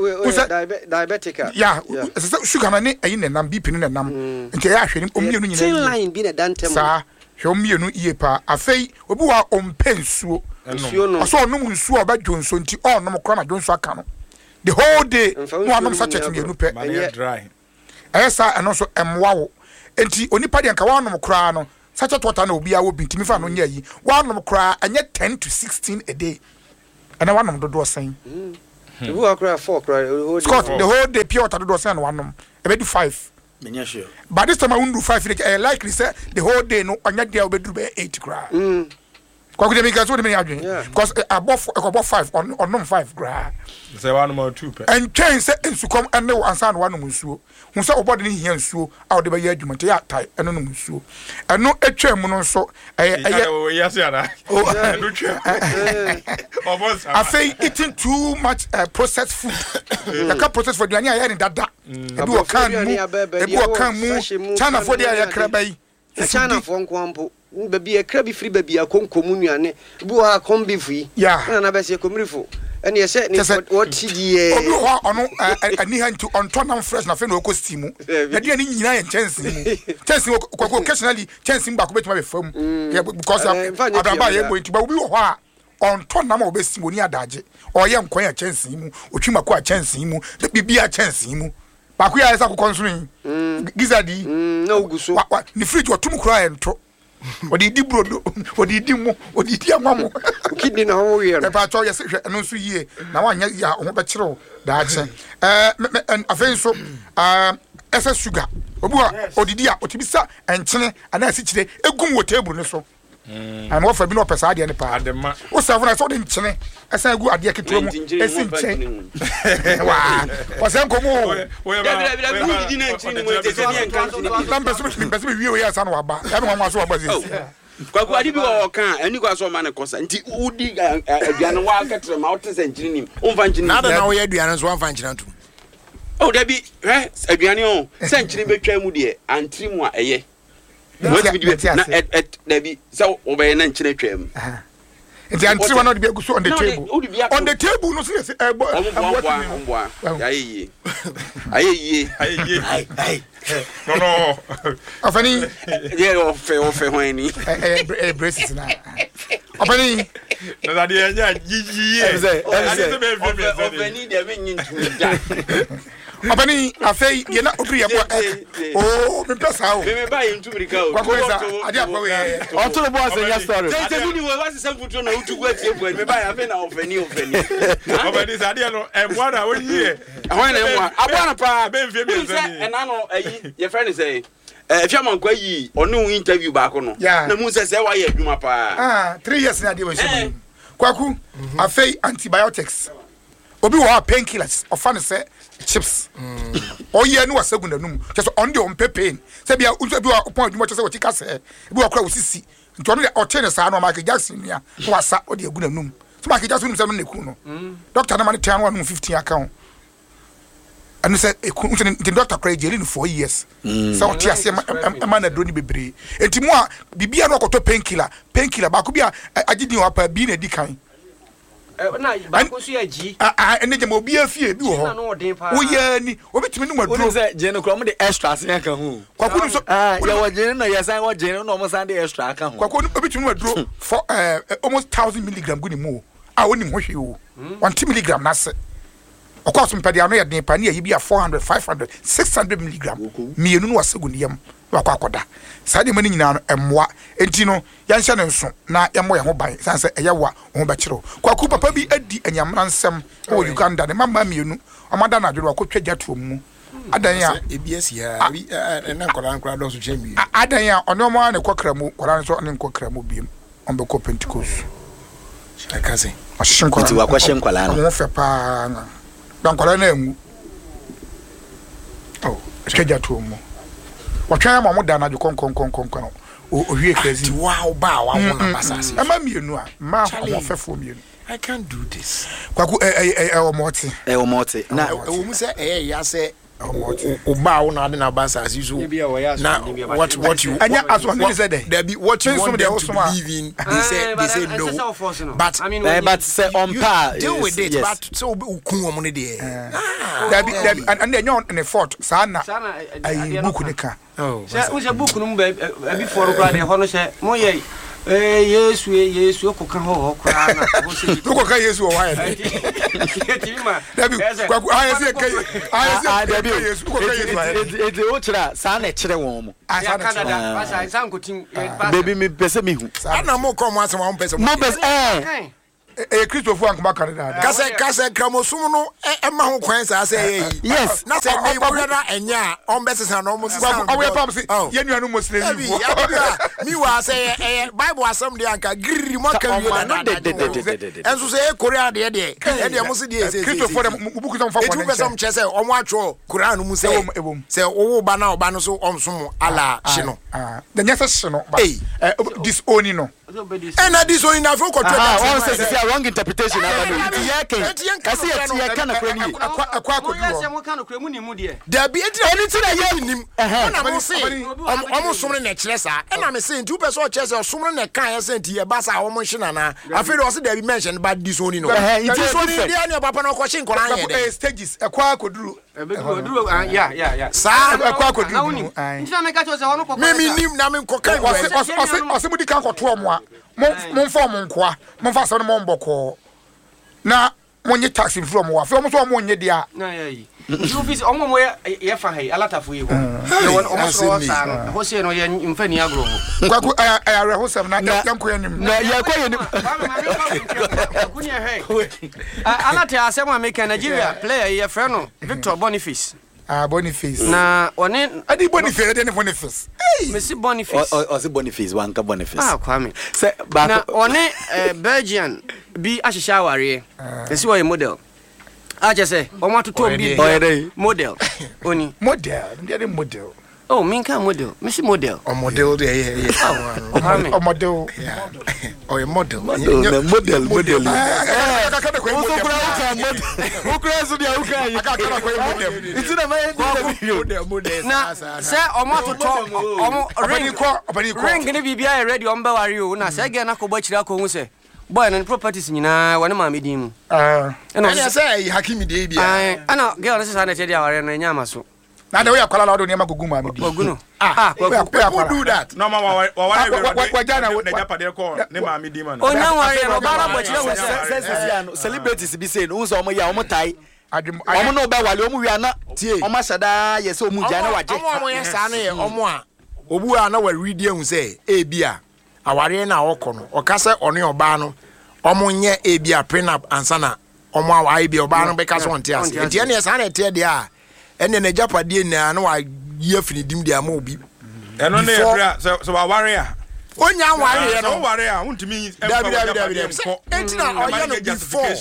diabetic yeah sugar na ne ayi nenam B P ne nenam nke ya hwene omienu nyina tin line bi na dantem sa hwe omienu iye pa afei obi wa ompensuo nsuo no so onum nsuo oba jonso nti onum kra na jonso aka no the whole day no anum sa chet mienu pe dry ayesa eno so emwa wo enti onipa de nka wa onum kra no such a water no be a will be to me for no year. One of them cry and yet ten to sixteen a day. And I want them to do a saying. Who are cry four cry? Scott, the whole day pure water to do a saying one of them. I may do five. Sure. But this time I won't do five. I likely say the whole day no, and yet there will be eight cry. Because above above five or or no five gra. Say one more two. And change say to come and no answer one musuo. Who say obody here nsuo out the bay argument ya tie and no musuo. And no a chair mono so yes yeah. I say eating too much uh, processed food. The can process for the anya in that that. Do a can move. A can move. China for the aya krabai. China for nkwampo. Baby a crabby free baby a concomuniane, Bua combi free, yeah, and I bet you comrifo. And you said, what he on a near to on Tottenham fresh na feno costume. The dear Nina chance, chance occasionally chancing back with my firm because I'm going to be on Tottenham or best Monia Daje or young quiet chance him, Uchima quite chance him, the be a chance him. But we are considering Gizadi, no good so what the fridge or two cry and what did you bro? What did you mo? What did you mamma? Kidney now here. The patch yes, no so ye. Now I ya on bachelor. That's uh and I think so uh S S sugar. Obua odidia otibisa and chine and I sit today a gum table no so. And what for me no person dey any pa. What say when I saw the chine I say go adie keto mu esin chen. Wa. Was em komo. We be di na chine mu te se ni enkan. Number so me person we we asa no aba. E be wan so aba zi. Kwaku adi bi wo kan ani kwa so ma ne kosa nti udi aduane wa ketre ma wote se nchini nim umfa nchini na da na wo aduane so amfa nchina to oh da bi eh aduane o se nchini betwa mu de antri mu a eye what bi na et da bi so obey na nchini twa mu nti antri wa no de bi aguso on the table on the table no say eh boy ya ye aye aye aye aye no no afani ye ofe ofe hoani eh eh braces na afani na da de nya gigi ye say ofe ni de me nyintu da afani afei ye na obri ye bo oh me pesa o me ba ye ntumrika o kwa kweza ade akwa we on to the boss nya story je je ni we was some foot na utu gwa tie me ba ya fe na ofe ni ofe ni ofe ni sade no e mo na won yie ahwan na mo abwa na pa be mfie me nsani e na no ayi ye friend say eh fia man kwa yi onu interview ba ko no na mu se se wa ye adwuma pa ah three years na de we so kwaku afei antibiotics obi wa painkillers ofan say chips o ye no wasagu nanum just on the on pain say bia bi wa pon adwuma say we tika say bi wa kra osisi nto no o tene sa no Michael Jackson nia wasa o de agu nanum so Michael Jackson say no neku no doctor na man ten one fifteen account and say the doctor cry jail in four years so o tia say man na do ni bebre enti mo a bibia no okoto painkiller painkiller ba ko bia agidi wa pa bi na di kan na ba ko so ya ji ah ene je mo bi afie bi wo wo ya ni obetimi ni maduro say je no kro mo de extra sen kan hu kwakunu so ah ya wo je no ya san wo je no mo san de extra kan hu kwakunu obetimi maduro for uh, almost one thousand milligram guni mo ah woni mo hwe wo one milligram na se of course mpedi ano ya den pa ni ya bi four hundred five hundred six hundred milligram mienu no wasegu ni yam wakwa akoda sade mani nyina no emwa enti no yanhye ne nso na yemo ye ho ban sanse eye wa ho ba kiro kwaku papa bi adi anyamra nsem o Uganda ne mama mienu amada na adwo akotwa gyato mu adan ya ebs ya na nkora nkora do so chemi adan ya ono mo ne kokra mu kora so ne kokra mu biem on be ko Pentecost akaze ashinkora ti wakwa shenkwala no mo fe pa na dankora na emu oh gyato mu watwa ma mo da na de kon kon kon kon kon o hwie crazy wow ba wa wona basase ama mienu a ma ho fefo mienu I can't do this kwaku eh eh o moti eh o moti na o mu se eh ya se o ba wo na de na basase so na what what you anya aso ne say there be what you want them to believe in they say they say no but I mean but say on par deal with it but so ukun wo mo ne de there be there be and then you in fort sana ai book ne ka oh we say book no be before kra de ho no say mo ye eh yesu yesu ko kan ho kra na ko ka yesu o wa Dabi kwaku aye se kai aye se dabi Yesu ko kai Yesu eti o kira sa na kire won mo ya Canada ba sa san kotin baby me pese me hu ana mo ko mo asema mo pese mo pese eh eh Christopher ankoma Canada kase kase kramosum no e ma ho kwan sa se ye yes na se e wo na enya on be sesa no mo sesa o we pam se ye nuanu muslim mi mi wa se e Bible asem de anka griri mo ka wi na enso se e Korea de de e de mo se de se Christopher buku sam fa ko ne e chese o mo atwo Korea no mu se se wo ba na o ba no so omsom ala hye no ah the nyesa hye no ba disown no ena disown na fo ko to ah on say wrong interpretation aba no ti yake kasi eti ya kana kura ni akwa akwa ya se mo kana kura mu ni mu de da bi eti eni ti na ye nim na mo se omo somre na kire sa ena me se nti upe so kire se somre na kan ya se nti ye ba sa omo hye na afi do se da bi mention ba disown no disown dia ne papa no ko hye nkora ye de stages akwa akoduru Duro ya ya ya sa akwa akoduru nti na ka cho se wono kokko me me nim na me ko kan ose ose ose mudi kan ko to omo a mo mfa mo nkoa mo mfa so no mo mboko na mo nye taxi from wa fe mo so mo nye dia na ya yi you visi omo mo ye fa hai alatafo yi ho ye won omo so sa no ho se no ye mfa ni agro ho kwaku ayare ho sam na yanko yanim na ye kwa yanim kunya hey alata asem America Nigeria player ye fa no Victor Boniface ah Boniface na one adi Boniface de Boniface Messi Boniface o o Boniface wan ka Boniface ah kwame se ba na one Belgian bi ahihia ware esi wo model a je se o ma toto bi model oni model ndi model oh minka model Messi model o model de ye ye o model o ye model model model model eh ka ka ko model o kura so dia o kan ka ka ko model itu na mai model model na se o ma toto o mo ring ko obani ko ring ni bibia ready o mba ware o na se ge na ko ba chira ko hu se boy na properties nyina wane ma medin mu ah ena se Hakimi de bia ah ana girl na se sa na che dia ware na nya maso na de we akwala la do ne ma gugu ma me di oguno ah we do that no ma wa wa wa wa jana na japade ko ne ma me di ma no onya ware no bara ba chira wo se se no celebrities bi say no so omo ya omo tai omo no ba wale omo wi ana omo sada ye se omu ja na waje omo ye sa na ye omo a obu a na wa read ehun say e bia aware na awoko no okase one oba no omo nye e bia prenup ansana omo awai bia oba no be ka so nte ase nte ne sa na te de a ene na japade na na wa ye fini dim de ama obi eno na ebra so so aware a onya aware ye no aware a untimi dabi dabi dabi enti na oya no before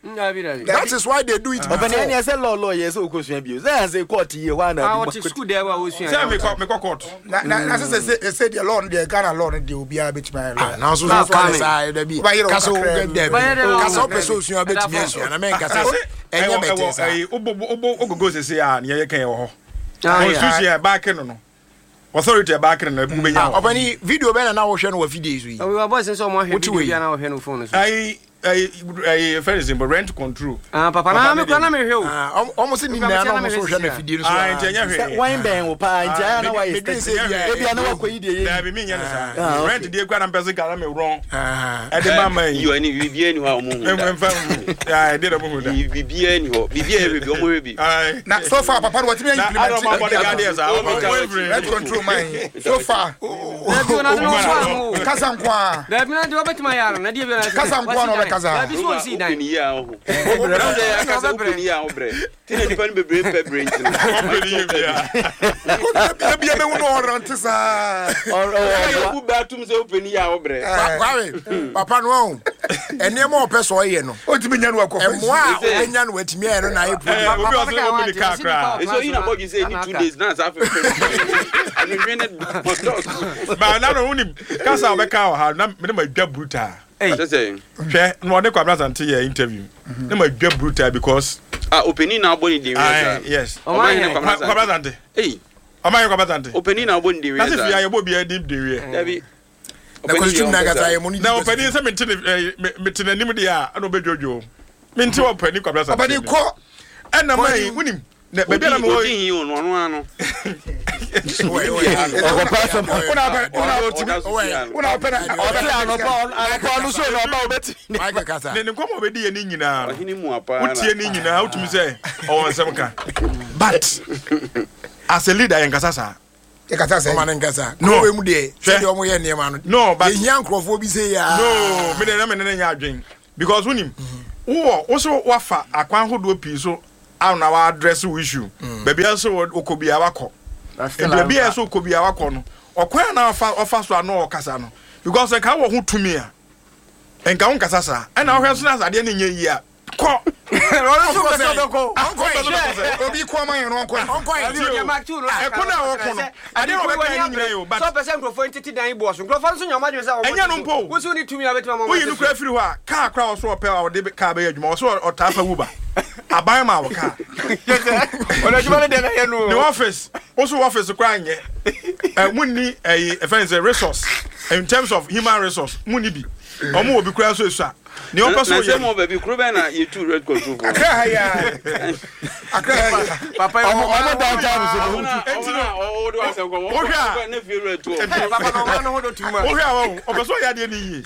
that is why they do it before. But any say law law yes o ko sua bi. Say say court here one na. Ah what school there wa o sua. Say me me court. Na na say say say the law the Ghana law dey obi a betimi law. Na so so say da bi. Kaso get there. Kaso person sua betimi sua na men kasa. Enye bete say. Eh obo obo ogogo say ah na ye kan ye ho. Ah yeah. Back no no. Authority back in the benya. Obani video be na wo hwe no wa videos yi. We wa boys so mo hwe video na wo hwe no phone so. Ai ai ai first simple rent control. Ah papa na me na me hwe o. Ah almost ni na na mo so hwe na video so. Ah ntenya hwe. Wine ben wo pa ntia na wa yes. E bia na wa koyi de ye. Na bi me nya na sa. Rent de kwa na person ka na me wrong. Ah. E de mama yi. You ani bibia ni ho mo hu. Em fa. Ah e de mo hu da. Bibia ni ho. Bibia e bi o mo bi. Ah. Na so far papa what me implement. I don't know what the guardians are. Rent control man. So far. Na bi na no so. Kasa nkwa. Na bi na de obetima ya na de bi na. Kasa nkwa no be kasa. Na bi so si dan. Ni ya ho. Obre na de akasa open ya obre. Tine di fan bebre pebre nti. Open ya bia. Ko bia be wono rent sa. Or ku batum se open ya obre. Kwawe. Papa no. Ene mo ope so ye no. Otimi nya no akofa. Emo a obenya no atimi ye no na e pro. Obi oso open the car cra. So you na bogi say ni two days na sa fe. I mean when Ba na no uni kasa obeka o ha na me ma dwa brutal. Hey, that's saying. Hwe no de kwa brother ante your interview. Na ma dwa brutal because ah opening na boni de we. Yes. O ma ye kwa brother ante. Hey. O ma ye kwa brother ante. Opening na boni de we. Na se fi aye bo bia deep de we. Dabi. Na costume na gata ye moni. Na opening se mentine mentine nim de a na obedwojo. Menti opening kwa brother ante. Opening ko na mai wunim na be bia na mo yi no no ano ọkọ pẹsẹ una bẹ una otimi una bẹ na ọtí anọpọ anọpọ ọlọsọ na ọba ọbẹti. ne ne nkɔmɔ bɛ di yɛ ni nyinaa wotie ni nyinaa wotumi sɛ ɔwɔ nsɛm ka but as a leader yɛn kasa saa. yɛ kasa sɛ ɔma ne nkasa no wɔn mu deɛ sɛdeɛ ɔmo yɛ nneɛma no. no but yɛhia nkurɔfoɔ bi sɛ yaa. no mi de ne mi ne ne nya adwen because wunim wowɔ woso wafa akwan ahodoɔ pii so aw na wa address issue baabi a so okobi a wakɔ baabi a so okobi a wakɔ no ɔkwan na ɔfa ɔfa so ano ɔkasa no because nka wɔ ho tumi a nka wo nkasa saa ɛna ɔhwɛ so na adeɛ ne nyɛ yi a kɔ ɔno so kasa dɔkɔ ɔnkɔ obi kɔ ma yɛn no ɔnkɔ ɔnkɔ yɛ ɛkɔ na ɔkɔ no adeɛ na ɔbɛka ne nyina yɛ so pɛsɛ nkurɔfoɔ ntete dan bɔ so nkurɔfoɔ nso nyɛ ɔmadwene sɛ ɛnyɛ no mpo wo so ne tumi a bɛtumi ama woyi no kora firi hɔ a kaa kora wɔ so ɔpɛ a wɔde kaa bɛyɛ adwuma wɔ so ɔtaa fa wuba aban ma wɔ kaa ɔno adwuma no deɛ na yɛ no the office also office kora nyɛ munni ɛyi ɛfɛn sɛ resource in terms of human resource munni bi ɔmo wɔ bi kora so esu a ni o pɛ so yɛ mo baabi kuro bɛ na yɛ tu red control for akra ha ya akra ha ya papa ɔmo ɔmo dan jam so ɔmo na ɔmo de wa sɛ nkɔmɔ ɔmo ne fi red to papa na ɔmo no ho do tuma o hwɛ awɔ o pɛ so yɛ adeɛ ni yi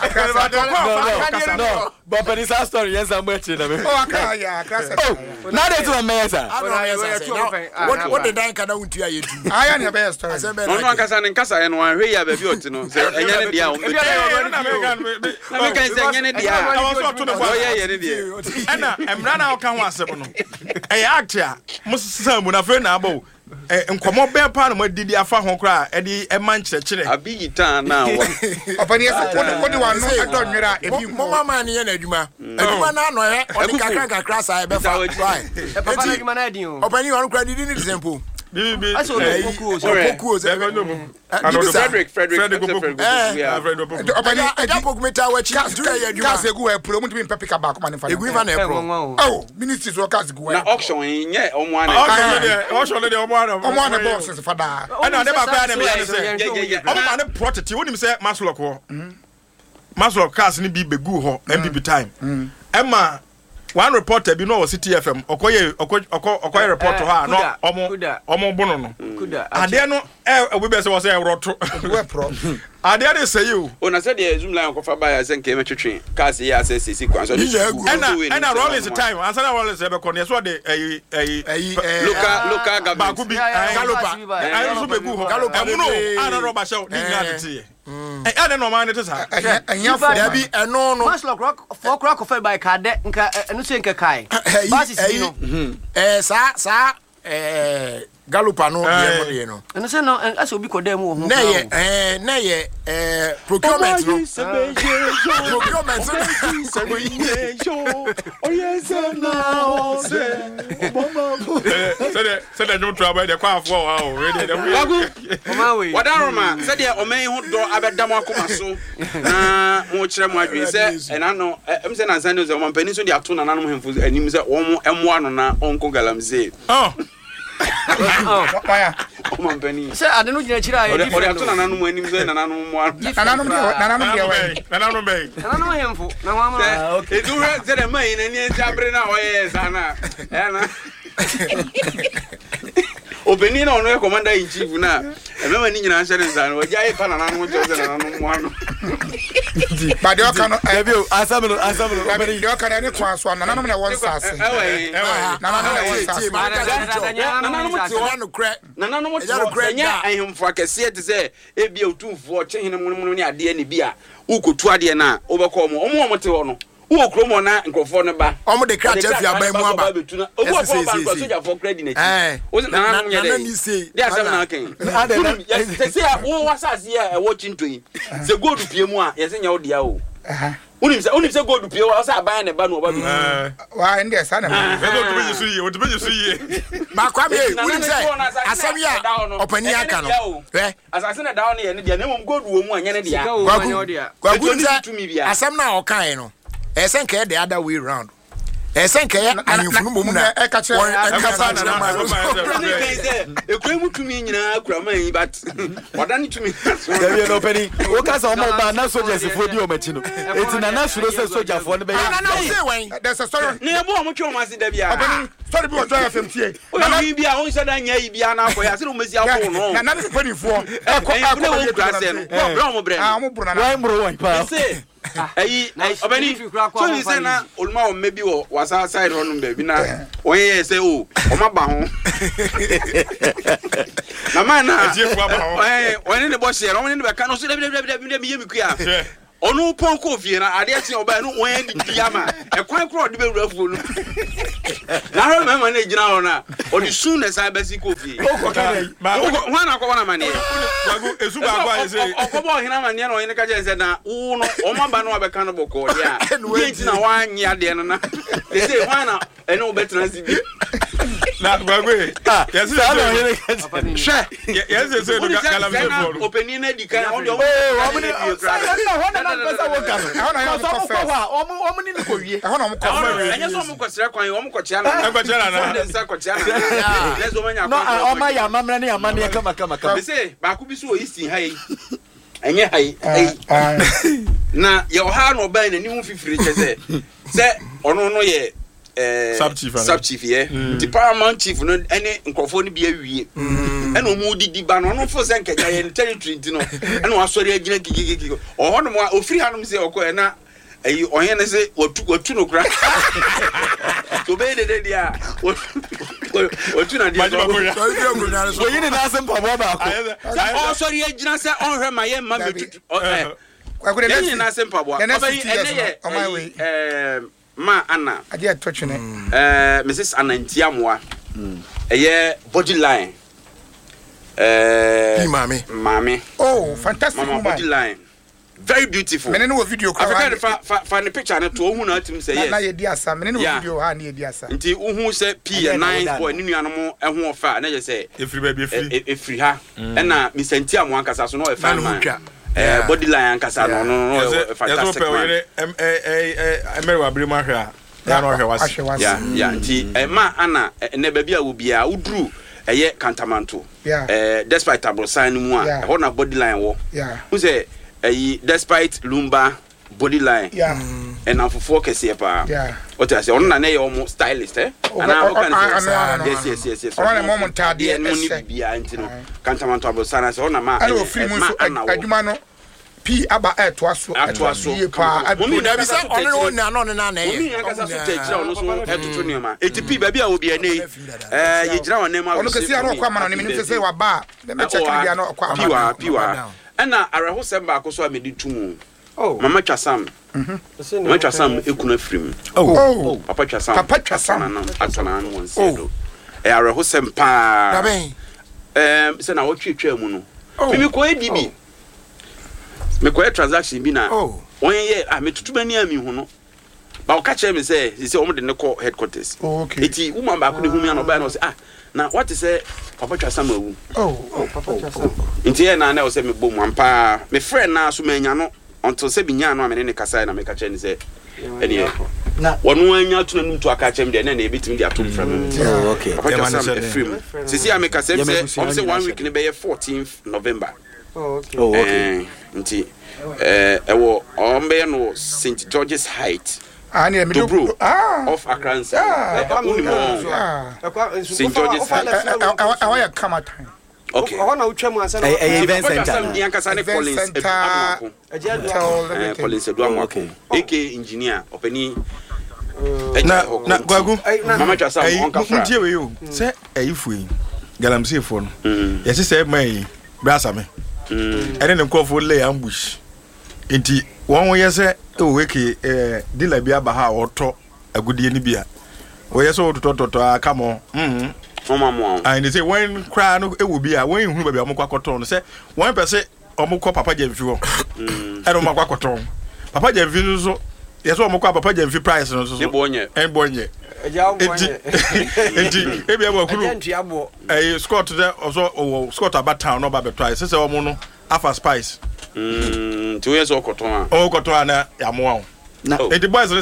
no but but this story yes am wait na me o akra ha ya akra sɛ na dey to na me sir what what the dan kana untu ya yetu aya ne bɛ story ɔno ankasa ne nkasa yɛ no anhwɛ ya baabi ɔte no sɛ ɛnyɛ ne dia o na me kan sɛ ɛnyɛ ne dia ɔyɛ yɛ ne deɛ ɛna ɛmra na ɔka ho asɛm no ɛyɛ act a mo sesa mu na afei na abɔ nkɔmɔ bɛɛ paa na mo adidi afa ho koraa ɛde ɛma nkyerɛkyerɛ abi yi tan na wɔ ɔpɛni ɛsɛ kɔde kɔde wa no ɛdɔ nwera ebi mo mama ne yɛ na adwuma adwuma na no yɛ ɔde kakra kakra saa ɛbɛfa right papa na adwuma na adin o ɔpɛni ɔno kora didi ne example bibi aso no poku so poku so Frederick Frederick Frederick eh ɔpɛni ɛja poku meta wa chi du yɛ adwuma gas egu e pro mo timi pɛ pick up back ma ne fa egu fa na e pro oh ministry so gas egu na auction nyɛ ɔmo ana auction de auction de ɔmo ana ɔmo ana boxes fa da ɛna de ba ba na me yɛ sɛ ɔmo ma ne protect wonim sɛ Maslock hɔ Maslock cars ni bi begu hɔ M P P time ɛma one reporter bi no wɔ City F M okoye okɔ okɔ report hɔ no ɔmo ɔmo bono no ade no e obi be se wɔ sɛ ɛroto we pro ade ade sɛ you o na sɛ de zoom line kɔfa ba ya sɛ nke metwetwe cars yɛ asɛ sisi kwan so ɛna ɛna Rollins time ansa na Rollins be kɔ ne so de ɛyi ɛyi local local government ba ku bi galopa ayi so begu hɔ galopa ɛmuno ana roba show ni nya de tie eh ade no man ne tesa ɛnya fo da bi ɛno no Maslock rock for crack of by kade nka ɛno se nka kai basi si no eh sa sa eh galopa no ye mo ye no ɛno se no ase obi kodam wo ho na ye eh na ye eh procurement no procurement so oye se na o se se de se de jom trouble de kwa afo wa o ready de Omawe wadaroma se de omen ho do abedam akoma so na mo kyerɛ mo adwen sɛ ɛna no em se na nsan no ze mo mpani so de ato na nanom hemfo anim sɛ wɔn ɛmoa no na ɔnko galamsey oh oh why ɔmo mpani sɛ ade no gyina kyerɛ ayɛ ɔde ato na nanom anim sɛ na nanom moa nananom de nananom de we nananom be nananom hemfo na ho ama okay edu hɛ sɛ de mai na ni enti abre na ɔyɛ sa na ɛna obeni na ɔno yɛ commander in chief na ɛmɛma ni nyina hyɛ ne nsa no ɔgya yɛ pa na nanom kyerɛ sɛ na nanom moa no ba de ɔka no ebio asabelo asabelo ba de ɔka na ne kwa so nananom na wɔn sase ɛwɛ nananom na wɔn sase nananom te no kra nananom te nya ahemfo akɛse te sɛ ebi otumfo ɔkye hene munum ne ade ne bi a ukotu ade na obɛkɔ mo ɔmo ɔmo te hɔ no wo kromo na nkofo ne ba omo de kra chef ya ban mu aba obo obo ba ko soja for credit na ti o na na na ni say dey asem na kan se se wo wasase ya e wo chintoyi se gold pie mu a ye se nya wo dia o unim se unim se gold pie wo sa ban ne ba no oba bi wa ndi esa na me go to be su yi o to be su yi ma kwa me unim se asem ya opani aka no eh asase na dawo ne ye ne dia na mom gold wo mu anya ne dia kwa kwa asem na o kan no esen ke the other way round ɛsɛ nkɛyɛ ahemfo no mom na ɛka kyerɛ ekura mu tumi nyinaa kura man yi but ɔda ne tumi dabi no pani wo ka sa ɔmo ba na soldiers fo di ɔmachi no eti na na suro sɛ soldier fo no bɛ na na say when there's a story ne bo ɔmo twe ɔmo ase da bia ɔbɛni story bi wɔ joy fm tie na na bi a ɔn sɛ da nya yi bia na akɔ ya se no mesi akɔ no na na ne pani fo ɛkɔ akɔ wo kura se no bra ɔmo brɛ ah ɔmo bro na why bro why pa se ayi ɔbɛni so ni sɛ na oluma ɔmo bi wɔ wasa side hɔ no baabi na ɔyɛ sɛ o ɔmo ba ho na man na eh ɔne ne bɔ hyɛ ɔmo ne ne bɛka no so dabi dabi dabi dabi yɛ mi kua ɔno pɔnkɔ fie na adeɛ kyɛ ɔba no wɔn di piama ɛkwan koro ɔde bɛwura fuo no na hɔ mɛma ne gyina hɔ na ɔde su na sa bɛsi kɔ fie hɔ na akɔbɔ na mane wago esu ba agba yɛ ɔkɔbɔ ɔhena mane na ɔyɛ ne ka kyɛ sɛ na wo no ɔma ba no abɛka no bɔkɔ ɔde a yɛ nti na wɔanye adeɛ no na ɛsɛ hɔ na ɛne wo bɛtena si bi na wago yɛsɛ hwɛ yɛsɛ sɛ no galamsey fo no openi na di kan ɔde ɔmo ne na pesa wo ka no ɛhɔ na yɛ so ko wa ɔmo ɔmo ni ko wie ɛhɔ na ɔmo kɔ ɛnyɛ so ɔmo kɔsrɛ kwan ɔmo kɔkyea na kɔkyea na na nsa kɔkyea na let's go manya no ɔma ya mamra ne amane ya kama kama kama say baako bi so oisi ha yi ɛnyɛ ha yi na yɛ ɔha na ɔban na ni hu fifiri kyɛ sɛ sɛ ɔno no yɛ sub chief sub chief yɛ the paramount chief no ɛne nkrɔfo no bi awie ɛna ɔmo didi ba no ɔno fo sɛ nkɛgya yɛ territory nti no ɛna wasɔre agyina kikikiki ɔhɔ no mo ofiri hanom sɛ ɔkɔ ɛna ɛyi ɔhɛ ne sɛ watu watu no kra to be de de dia watu na dia so yi ne na asem pa bo ba ko sɛ ɔsɔre agyina sɛ ɔnhwɛ ma yɛ ma metutu ɛ ɛyi na asem pa bo ɔbɛyi ɛnɛ yɛ ɛɛ ma ana ade atɔtwene eh Missus Anantiamoa ɛyɛ body line eh mami mami oh fantastic mama body line very beautiful mene no video ko Africa fa fa fa ne picture ne to ohu na atim say yes na ye di asa mene no video ha na ye di asa nti ohu say P nine boy ne nuanom ɛho ofa na je say efiri ba bi efiri efiri ha ɛna Mister Antiamoa nkasa so no e fan man eh body line ankasa no no no fantastic man eh eh eh America Brima hwa ya no hwa wase ya ya nti eh ma ana ne ba bia wo bia uduru eye Kantamanto eh despite abrosan mu a eh ho na body line wo who say eh despite Lumba body line yeah and afofo kese pa what I say on na na ye omo stylist eh ana o kan say yes yes yes yes on na mo ntade e ni bia nti no Kantamanto abrosan say on na ma adwuma no P aba e to aso ato aso pa adu da bi sa ono no na no na na e omi akasa so techira ono so etutu nioma eti P ba bia obi ene eh ye gira won nema ono kesi ara kwa ma no ne nim se wa ba me check bia no kwa piwa piwa ana araho semba akoso amedi tumu oh mama twasam mhm mama twasam ekuna firim oh papa twasam papa twasam atana no won se do e araho sempa da ben eh se na wo twetwa mu no mimi ko edibi me ko transaction bi na won ye ah me tutubani ami hu no ba o ka che me say say o mo de ne ko headquarters okay eti woman ba ko de hu mi na ba na say ah na what is say papa twasam awu oh papa twasam nti na na o say me bom ampa me friend na so manya no until say binya no amene ne kasa na me ka che ni say eni na wonu anya tuna num to aka che me de na na ebitim de atom from me oh okay papa twasam e free sisi am ka say say o say one week ne be fourteenth November oh okay oh okay nti eh ewo ombe no Saint George's Height ah ne me do ah of Accra Saint George's Height I want come time okay oh na utwa mu ansa na eh event center na yan kasa ne Collins Eduamako eh Collins Eduamako ak engineer openi na na gwagu mama twasa on ka fra ntie we yo se ayifui galamsey fo no yesi se mai brasa me ene ne nkofo lay ambush enti won wo yese e wo weke eh dealer bia ba ha oto agudie ni bia wo yese wo tototo aka mo mhm mama mo and they say when cry no e wo bia when hu ba bia mo kwakoto no se one person omo ko papa Jemfi wo e no mo kwakoto papa Jemfi no so yese omo ko papa Jemfi price no so so e bonye e bonye eja wo bonye enti e bia bo kuru eh Scott de also Scott abatown no ba beto ai se se omo no afa spice mm to yeso okoton a okoton na ya mo na enti boys no say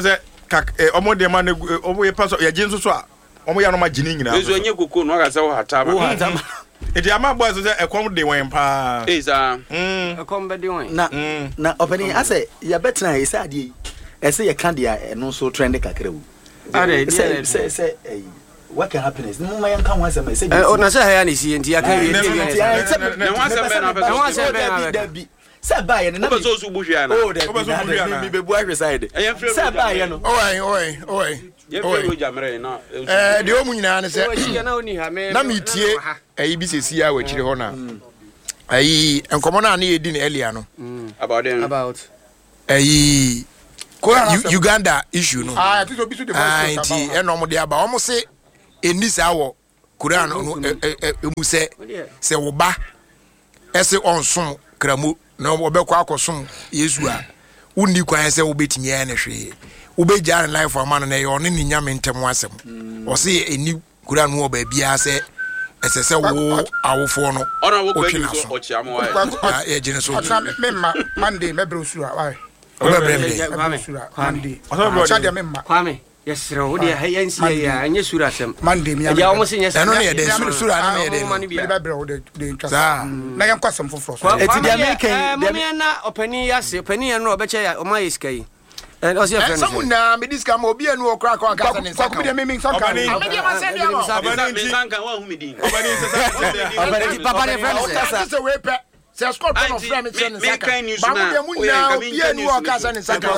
kak omo de ma omo ye paso ye gin so so a omo ya no ma gini nyina ezo nye koko no aka se wo hatama wo hatama edi ama boys say ekom de wen pa eh sa mm ekom be de wen na na openi ase ya betna e say ade ese ye kan dia eno so trend kakra wu ade say say say what can happiness no ma yanka wan say say o na say ha ya ni si enti aka wi na wan say be na be wan say be na be say ba ye na be so so buhwe ana o de be be bu ahwe side say ba ye no oi oi oi ye fe roja mere na eh de o mu nyina ne say na mitie ayi bi sesi a wachire ho na ayi enkomo na na ye di na elia no about them about ayi Uganda issue no ah it obi so the voice about ah eno mo de aba o mo se eni sa wo Quran no emu se se wo ba ese onsom kramo na obekọ akosom Yesu a unni kwan se wo betimi ya na hwe wo be jare life amano na ye ono ni nyame ntem asem o se eni Quran wo ba bia se ese se wo awofo no ona wo kwa ni so ochi amo wa ya jene so me ma Monday me bro sura why Kwame Monday Monday memma Kwame yesre wo de ha yansi ya anye sura asem Monday me ya wo se nyesa no ne de sura no ne de me ba bro de de ntwa na yam kwasem foforo so eti de American de me na opani yase opani ya no obeche ya o ma yiska yi and also friend some na me diska ma obi anu okra kwa kasa ne saka de me me sanka me de ma se de ma me sanka wa hu me din obani se sa papa de friend se we pe se score pen of frame sen saka ba mo de mu nya obi anu okasa ne saka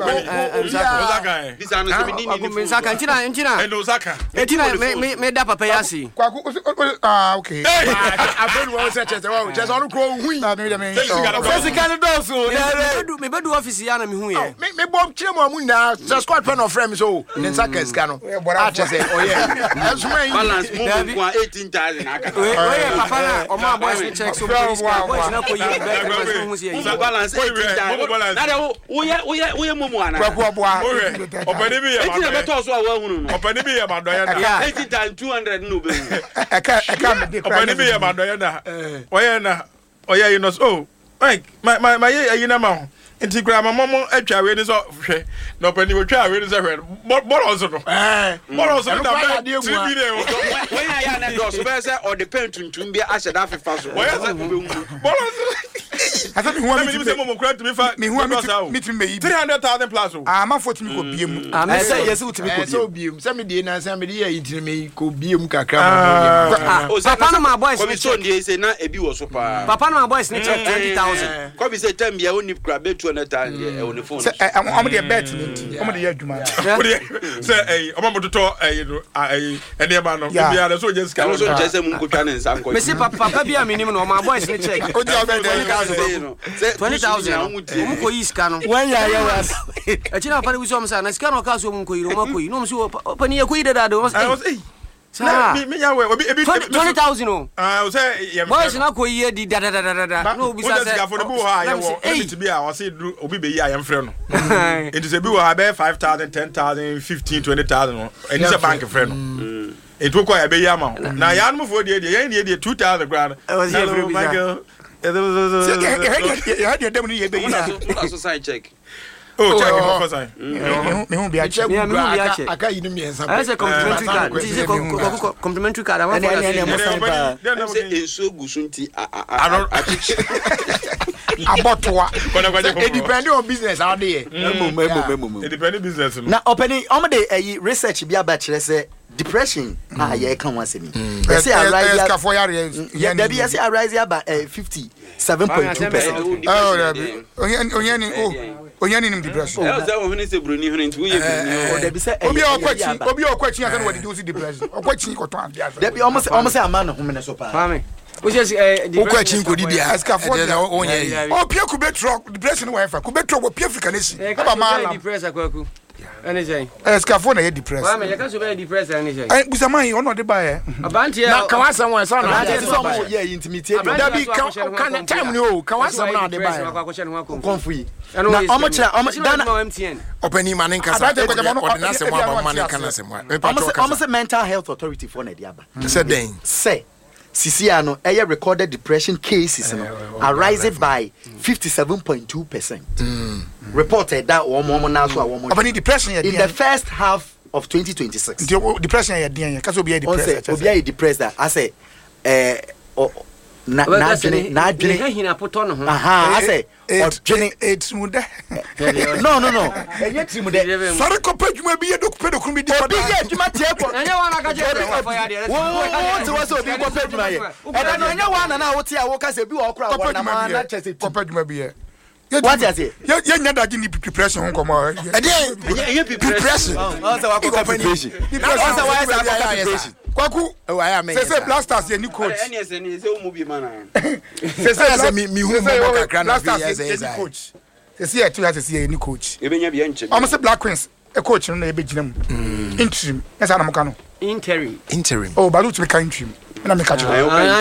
Osaka this anu se me din ni saka ntina ntina endo Osaka ntina me me da papa yasi kwaku ah okay abenu wo se chese wo chese onu kro hu na me de me so kan do so me be do office ya na me hu ye me me bom kire mo amu na se score pen of frame so ne saka ska no a chese oye asuma yi balance mo kwa eighteen thousand aka oye papa na o ma boys check so boys na ko yi be balance eighteen thousand na de wo ye wo ye wo ye mo mo ana kwaku aboa opani bi ye ma do be to so a wa hunu no opani bi ye ma do ye na eighteen thousand two hundred no be eka eka me de opani bi ye ma do ye na oye na oye you know oh like my my my ye na ma nti kura mama mo atwa we ni so hwe na opani wo twa we ni so hwe boro so no eh boro so na be three million when I ya na do so be say or the pen tuntum bi a sheda fefa so oye so boro so asa mi huwa mi mi mo kura to me fa mi huwa mi mi me yi three hundred thousand plus ah ma forty mi ko biem ah me say yes utimi ko so biem say me de na say me de ya yitini me ko biem kakra ma papa na my boys ni so dey say na ebi wo so pa papa na my boys ni check twenty thousand ko bi say time bia oni kura be two hundred thousand e oni phone say am de bet ni am de ya adwuma say eh am mo toto eh eh ene ma no bia na so je ska no so je say mun ko twa ne nsa nko me say papa bia me nim no my boys ni check o je be twenty thousand omu ko yiska no when ya ya was achina pare wiso msa na sika no ka so omu ko yiro ma ko yi no mso pani ya ko yi dada do eh sa mi mi ya we obi ebi twenty thousand o ah o say ya boys na ko yi di dada dada dada no bi sa say o sika bu ha ya wo ebi bi a o say obi be yi a ya mfre no enti say bi wo ha be five thousand ten thousand fifteen twenty thousand enti say bank mfre no enti ko ya be yi ama na ya no fo die die ya ni die two thousand grand hello Michael ya ya dem ni ye be yi na so sign check oh check me for sign me hu bia check me hu bia check aka yi ni mi ensa I say complimentary card this is complimentary card I want for that say enso gusunti a abotoa it depend on business how dey memo memo memo it depend on business na openi omo dey eh research bi aba kire say depression ah ye kan wan semi you say arise ya for ya ya there be say arise about fifty-seven point two percent oh onye ni oh onye ni depression eh o huni se bruni huni nti wo ye bruni o there be say obi okwachi obi okwachi ya say what do depression okwachi ko to an dia there be almost almost a man home so pa fami o je eh okwachi ko di dia aska for dia onye o pia ku be truck depression we fa ku be truck wo pia africa nation aba ma depression kwaku anything eska for na ye depressed fami ya ka so be depressed anything eh busaman ono de ba ye abanti na ka wasan won so na na so mo ye intimidate da bi kan time ni o ka wasan na de ba ye konfui na omo kira omo dana openi manin kasa ordinance se mo aba manin kana se mo omo se mental health authority for na dia ba se den say Sisia no ɛyɛ recorded depression cases no arising by fifty-seven point two percent. Reported that one more now so one more. Depression in the first half of twenty twenty-six. Depression ya dean cause obi depressed. Obi depressed that I say eh na na dwene na dwene ha hina poto no ho. Aha I say odwene etmuda. No no no. Enye trimude. Sorry kopa dwuma bi ye dokupe dokun bi di. Obi ye dwuma tie ko. Enye wa na ka je for ya de. Wo ti wo so obi kopa dwuma ye. E da no enye wa na na wo tie a wo ka se bi wo kra wo na ma na chese kopa dwuma bi ye. What is it? You you need that in depression hon come on. E dey depression. Oh, so wa ko depression. Depression why is that depression? Kwaku oh I am. Say say Blasters ye new coach. Any say ni say o mu bi mana. Say say me me hu mo kakra na Blasters ye new coach. Say say two years say ye new coach. E benya bi enche. Am say Black Queens e coach no na e be gina mu. Interim. Yes ana mo ka no. Interim. Interim. Oh, Balu to be interim. Na me ka